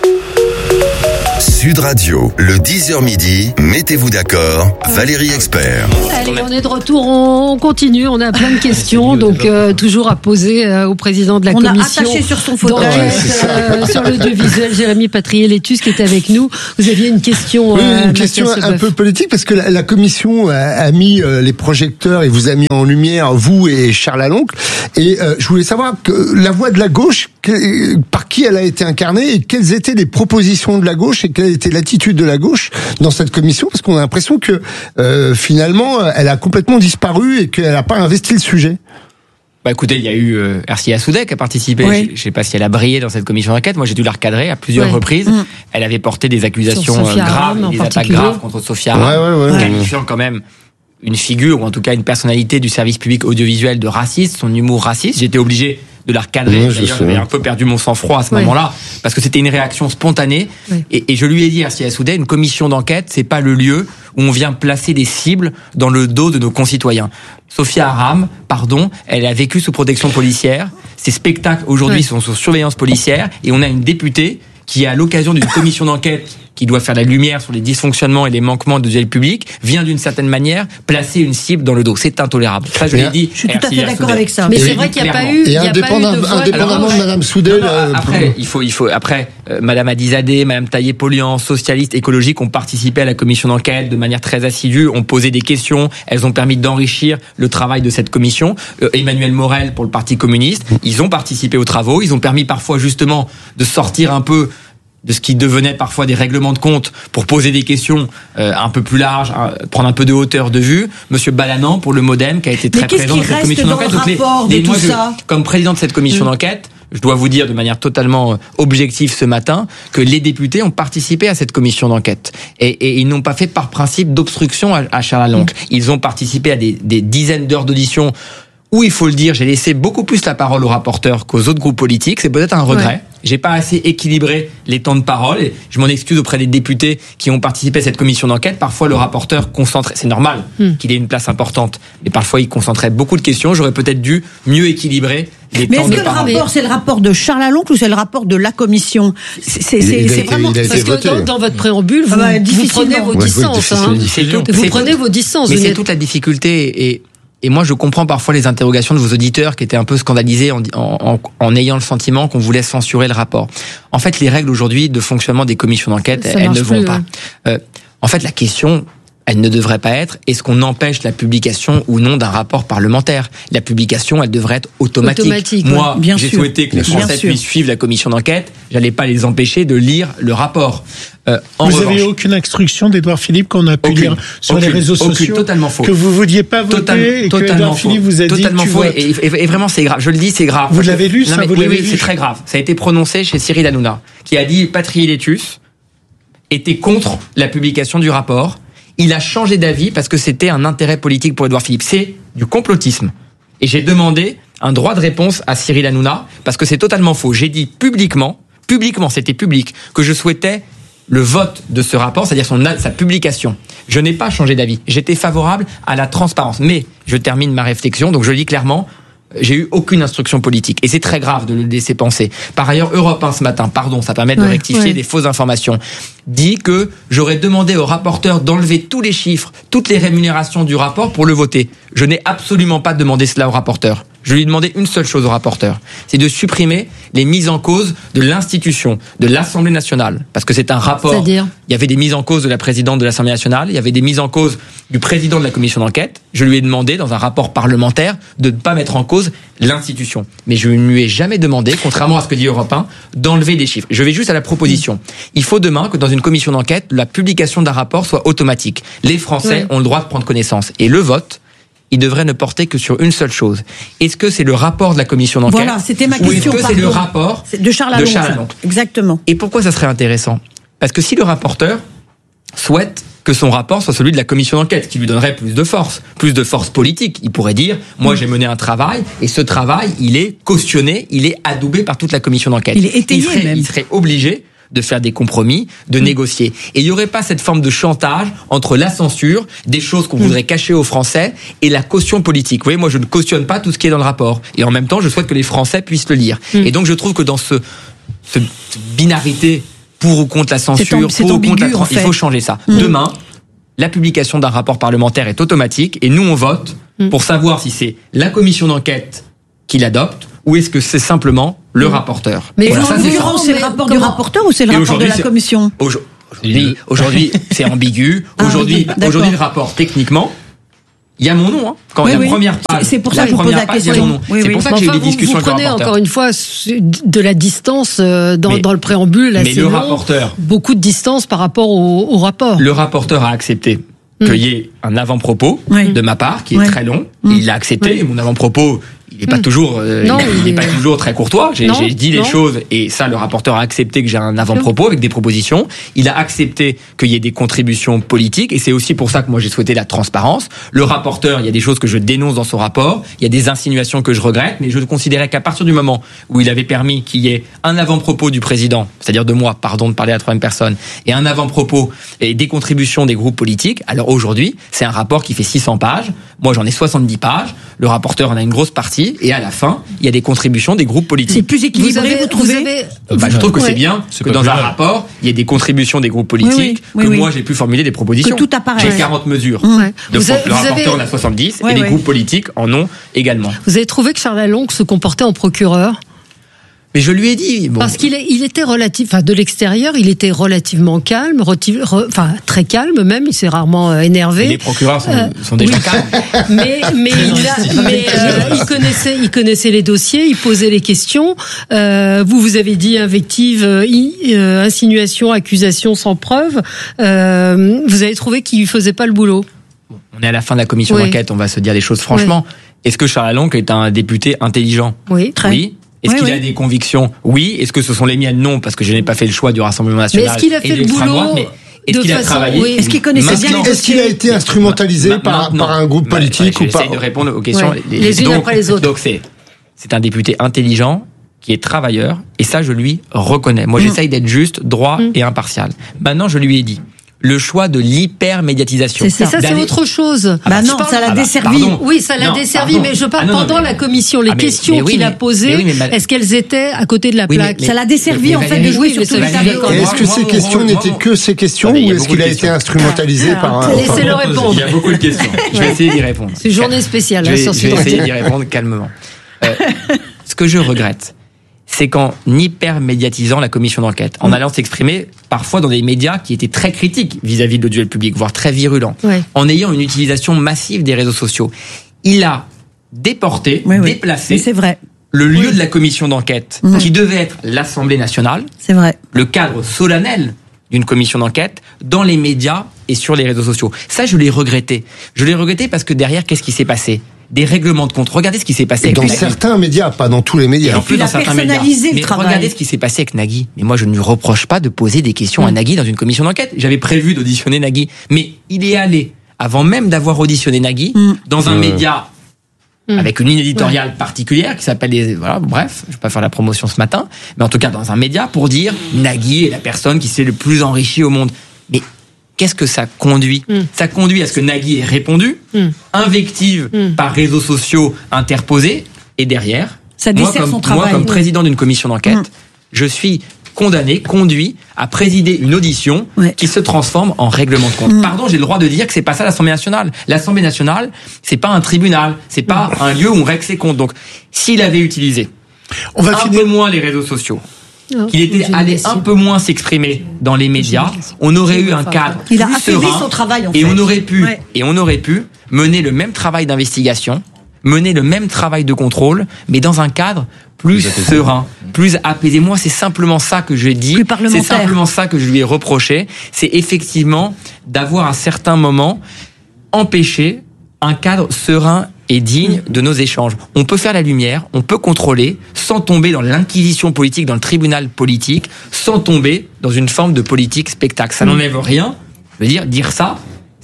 Sud Radio, le 10h midi, mettez-vous d'accord, Valérie Expert. Allez, on est de retour, on continue, on a plein de questions, donc toujours à poser au président de la commission. On a attaché sur son fauteuil. Sur l'audiovisuel, Jérémy Patrier-Létus qui est avec nous. Vous aviez une question. Oui, une question un peu politique, parce que la commission a mis les projecteurs et vous a mis en lumière, vous et Charles Aloncle. Et je voulais savoir que la voix de la gauche, par qui elle a été incarnée et quelles étaient les propositions de la gauche et quelle était l'attitude de la gauche dans cette commission, parce qu'on a l'impression que finalement elle a complètement disparu et qu'elle n'a pas investi le sujet. Bah écoutez, il y a eu Ercilia Soudek qui a participé. Oui. Je sais pas si elle a brillé dans cette commission d'enquête. Moi, j'ai dû la recadrer à plusieurs reprises. Elle avait porté des accusations graves, des attaques graves contre Sophia Aram, qualifiant quand même une figure, ou en tout cas une personnalité du service public audiovisuel de raciste, son humour raciste. J'étais obligé de la recadrer. D'ailleurs, j'avais un peu perdu mon sang-froid à ce moment-là, parce que c'était une réaction spontanée. Et je lui ai dit, Ercilia Soudek, une commission d'enquête, c'est pas le lieu où on vient placer des cibles dans le dos de nos concitoyens. Sophia Aram, elle a vécu sous protection policière. Ses spectacles aujourd'hui sont sous surveillance policière, et on a une députée qui, à l'occasion d'une commission d'enquête qui doit faire la lumière sur les dysfonctionnements et les manquements de duel public, vient d'une certaine manière placer une cible dans le dos. C'est intolérable. Ça, je l'ai dit. Je suis tout à fait d'accord avec ça. Mais c'est vrai qu'il n'y a pas eu. Et indépendamment de Madame Soudel. Après, il faut. Après, Madame Adizadeh, Madame Taillé-Polian, socialistes, écologiques, ont participé à la commission d'enquête de manière très assidue, ont posé des questions. Elles ont permis d'enrichir le travail de cette commission. Emmanuel Morel pour le Parti communiste, ils ont participé aux travaux. Ils ont permis parfois justement de sortir un peu de ce qui devenait parfois des règlements de compte pour poser des questions un peu plus larges, prendre un peu de hauteur de vue. Monsieur Balanan pour le MoDem qui a été très présent dans cette commission d'enquête. Comme président de cette commission d'enquête, je dois vous dire de manière totalement objective ce matin que les députés ont participé à cette commission d'enquête. Et ils n'ont pas fait par principe d'obstruction à Charles Aloncle. Ils ont participé à des dizaines d'heures d'audition où, il faut le dire, j'ai laissé beaucoup plus la parole aux rapporteurs qu'aux autres groupes politiques. C'est peut-être un regret. J'ai pas assez équilibré les temps de parole et je m'en excuse auprès des députés qui ont participé à cette commission d'enquête. Parfois, le rapporteur concentrait, c'est normal qu'il ait une place importante, mais parfois il concentrait beaucoup de questions. J'aurais peut-être dû mieux équilibrer les temps de parole. Mais est-ce que le rapport, c'est le rapport de Charles Aloncle ou c'est le rapport de la commission? C'est vraiment parce que dans votre préambule, vous prenez vos distances. Vous prenez vos distances. Mais c'est toute la difficulté et moi, je comprends parfois les interrogations de vos auditeurs qui étaient un peu scandalisés en ayant le sentiment qu'on voulait censurer le rapport. En fait, les règles aujourd'hui de fonctionnement des commissions d'enquête, elles ne vont pas. En fait, la question, elle ne devrait pas être est-ce qu'on empêche la publication ou non d'un rapport parlementaire. La publication, elle devrait être automatique. Moi, j'ai souhaité que les Français puissent suivre la commission d'enquête. J'allais pas les empêcher de lire le rapport. Vous n'avez aucune instruction d'Édouard Philippe qu'on a pu lire sur les réseaux sociaux, totalement faux. Que vous vouliez pas voter et que Édouard Philippe vous a dit totalement faux. Et vraiment, c'est grave. Je le dis, c'est grave. Vous l'avez lu, ça, oui, c'est très grave. Ça a été prononcé chez Cyril Hanouna, qui a dit Patrier-Létus était contre la publication du rapport. Il a changé d'avis parce que c'était un intérêt politique pour Édouard Philippe. C'est du complotisme. Et j'ai demandé un droit de réponse à Cyril Hanouna parce que c'est totalement faux. J'ai dit publiquement, c'était public, que je souhaitais le vote de ce rapport, c'est-à-dire sa publication. Je n'ai pas changé d'avis. J'étais favorable à la transparence. Mais je termine ma réflexion, donc je le dis clairement, j'ai eu aucune instruction politique. Et c'est très grave de le laisser penser. Par ailleurs, Europe 1 ce matin, ça permet de rectifier des fausses informations, dit que j'aurais demandé au rapporteur d'enlever tous les chiffres, toutes les rémunérations du rapport pour le voter. Je n'ai absolument pas demandé cela au rapporteur. Je lui ai demandé une seule chose au rapporteur, c'est de supprimer les mises en cause de l'institution, de l'Assemblée nationale. Parce que c'est un rapport. C'est-à-dire ? Il y avait des mises en cause de la présidente de l'Assemblée nationale, il y avait des mises en cause du président de la commission d'enquête. Je lui ai demandé, dans un rapport parlementaire, de ne pas mettre en cause l'institution. Mais je ne lui ai jamais demandé, contrairement à ce que dit Europe 1, d'enlever des chiffres. Je vais juste à la proposition. Il faut demain que dans une commission d'enquête, la publication d'un rapport soit automatique. Les Français ont le droit de prendre connaissance. Et le vote, il devrait ne porter que sur une seule chose. Est-ce que c'est le rapport de la commission d'enquête? Voilà, c'était ma question. Ou est-ce que c'est le rapport de Charles Aloncle? Exactement. Et pourquoi ça serait intéressant? Parce que si le rapporteur souhaite que son rapport soit celui de la commission d'enquête, qui lui donnerait plus de force politique, il pourrait dire, moi j'ai mené un travail, et ce travail, il est cautionné, il est adoubé par toute la commission d'enquête. Il est étayé même. Il serait obligé de faire des compromis, de négocier. Et il n'y aurait pas cette forme de chantage entre la censure, des choses qu'on voudrait cacher aux Français, et la caution politique. Vous voyez, moi je ne cautionne pas tout ce qui est dans le rapport. Et en même temps, je souhaite que les Français puissent le lire. Et donc je trouve que dans cette binarité pour ou contre la censure, pour ou contre il faut changer ça. Demain, la publication d'un rapport parlementaire est automatique et nous on vote pour savoir si c'est la commission d'enquête qui l'adopte ou est-ce que c'est simplement le rapporteur. Mais voilà, c'est le rapport du rapporteur ou c'est le rapport de la commission ? Aujourd'hui, c'est ambigu. Aujourd'hui, le rapport, techniquement, il y a mon nom. Quand la première page, c'est pour ça que je pose la question. Il y a mon nom. C'est pour ça que j'ai eu des discussions avec le rapporteur. Vous prenez encore une fois de la distance dans le préambule. Là, mais le rapporteur, beaucoup de distance par rapport au rapport. Le rapporteur a accepté qu'il y ait un avant-propos de ma part qui est très long. Il l'a accepté. Et mon avant-propos, il n'est pas toujours, il est pas toujours très courtois. J'ai dit les choses et ça, le rapporteur a accepté que j'ai un avant-propos avec des propositions. Il a accepté qu'il y ait des contributions politiques et c'est aussi pour ça que moi j'ai souhaité la transparence. Le rapporteur, il y a des choses que je dénonce dans son rapport, il y a des insinuations que je regrette, mais je considérais qu'à partir du moment où il avait permis qu'il y ait un avant-propos du président, c'est-à-dire de moi, pardon de parler à la troisième personne, et un avant-propos et des contributions des groupes politiques, alors aujourd'hui, c'est un rapport qui fait 600 pages. Moi, j'en ai 70 pages. Le rapporteur en a une grosse partie. Et à la fin, il y a des contributions des groupes politiques. C'est plus équilibré, vous trouvez ? Je trouve que c'est bien que dans un rapport, il y ait des contributions des groupes politiques, moi j'ai pu formuler des propositions. Que tout apparaît. J'ai 40 mesures. Le rapporteur en a 70 et les groupes politiques en ont également. Vous avez trouvé que Charles Lalonde se comportait en procureur ? Mais je lui ai dit... Parce qu'il était de l'extérieur, il était relativement calme, très calme même, il s'est rarement énervé. Et les procureurs sont déjà calmes. Mais il connaissait les dossiers, il posait les questions. Vous avez dit invective, insinuation, accusation sans preuve. Vous avez trouvé qu'il faisait pas le boulot. On est à la fin de la commission d'enquête, on va se dire les choses franchement. Est-ce que Charles Lalonde est un député intelligent ? Oui, très. Oui. Est-ce qu'il a des convictions ? Oui. Est-ce que ce sont les miennes ? Non, parce que je n'ai pas fait le choix du Rassemblement national. Mais est-ce qu'il a fait le boulot ? Est-ce qu'il a travaillé ? Est-ce qu'il connaissait bien les dossiers ? Est-ce qu'il a été instrumentalisé par un groupe politique ou pas ? J'essaie de répondre aux questions les unes après les autres. Donc c'est un député intelligent qui est travailleur et ça je lui reconnais. Moi j'essaye d'être juste, droit et impartial. Maintenant je lui ai dit le choix de l'hyper-médiatisation. C'est ça, c'est autre chose. Ça l'a desservi. Oui, ça l'a desservi, mais je parle pendant la commission. Les questions qu'il a posées, est-ce qu'elles étaient à côté de la plaque ? Ça l'a desservi, en fait, de jouer sur tout le tableau. Est-ce que ces questions n'étaient que ces questions ou est-ce qu'il a été instrumentalisé par un... Laissez-le répondre. Il y a beaucoup de questions. Je vais essayer d'y répondre. C'est une journée spéciale sur Sud Radio. Je vais essayer d'y répondre calmement. Ce que je regrette, c'est qu'en hyper-médiatisant la commission d'enquête, en allant s'exprimer parfois dans des médias qui étaient très critiques vis-à-vis de l'audiovisuel public, voire très virulents, en ayant une utilisation massive des réseaux sociaux, il a déporté, déplacé le lieu de la commission d'enquête, qui devait être l'Assemblée nationale, le cadre solennel d'une commission d'enquête, dans les médias et sur les réseaux sociaux. Ça, je l'ai regretté. Je l'ai regretté parce que derrière, qu'est-ce qui s'est passé ? Des règlements de compte. Regardez ce qui s'est passé avec Nagui. Dans certains médias, pas dans tous les médias. Et plus dans certains médias. Mais regardez ce qui s'est passé avec Nagui. Mais moi, je ne lui reproche pas de poser des questions à Nagui dans une commission d'enquête. J'avais prévu d'auditionner Nagui. Mais il est allé, avant même d'avoir auditionné Nagui, dans un média avec une ligne éditoriale particulière qui s'appelle bref, je vais pas faire la promotion ce matin, mais en tout cas dans un média pour dire Nagui est la personne qui s'est le plus enrichie au monde. Mais qu'est-ce que ça conduit ? Ça conduit à ce que Nagui ait répondu, invective par réseaux sociaux interposés, et derrière, ça dessert son travail. Moi, comme président d'une commission d'enquête, je suis conduit à présider une audition qui se transforme en règlement de compte. Pardon, j'ai le droit de dire que c'est pas ça l'Assemblée nationale. L'Assemblée nationale, c'est pas un tribunal, c'est pas un lieu où on règle ses comptes. Donc, s'il avait utilisé peu moins les réseaux sociaux, qu'il était allé un peu moins s'exprimer dans les médias, on aurait eu un cadre plus serein, son travail, et on aurait pu mener le même travail d'investigation, mener le même travail de contrôle, mais dans un cadre plus serein, plus apaisé. Moi, c'est simplement ça que je dis, c'est simplement ça que je lui ai reproché, c'est effectivement d'avoir à certains moments empêché un cadre serein et digne de nos échanges. On peut faire la lumière, on peut contrôler, sans tomber dans l'inquisition politique, dans le tribunal politique, sans tomber dans une forme de politique spectacle. Ça n'enlève rien. Je veux dire ça,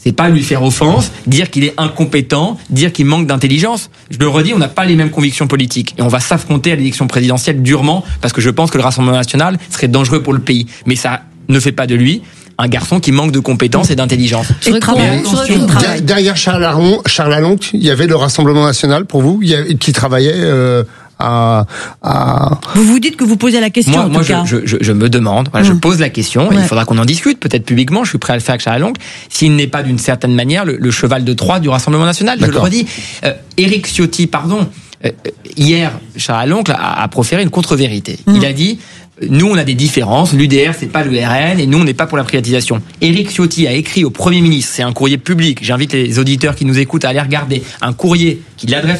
C'est pas lui faire offense, dire qu'il est incompétent, dire qu'il manque d'intelligence. Je le redis, on n'a pas les mêmes convictions politiques. Et on va s'affronter à l'élection présidentielle durement, parce que je pense que le Rassemblement national serait dangereux pour le pays. Mais ça ne fait pas de lui un garçon qui manque de compétences et d'intelligence. Derrière Charles Lalonde, il y avait le Rassemblement national pour vous, qui travaillait Vous vous dites que vous posez la question. Moi, je me demande, je pose la question, et il faudra qu'on en discute, peut-être publiquement, je suis prêt à le faire avec Charles Lalonde, s'il n'est pas d'une certaine manière le cheval de Troie du Rassemblement national. Je le redis. Éric Ciotti, hier, Charles Lalonde a proféré une contre-vérité. Il a dit, nous, on a des différences. L'UDR, c'est pas le RN, et nous, on n'est pas pour la privatisation. Éric Ciotti a écrit au Premier ministre, c'est un courrier public. J'invite les auditeurs qui nous écoutent à aller regarder un courrier qu'il adresse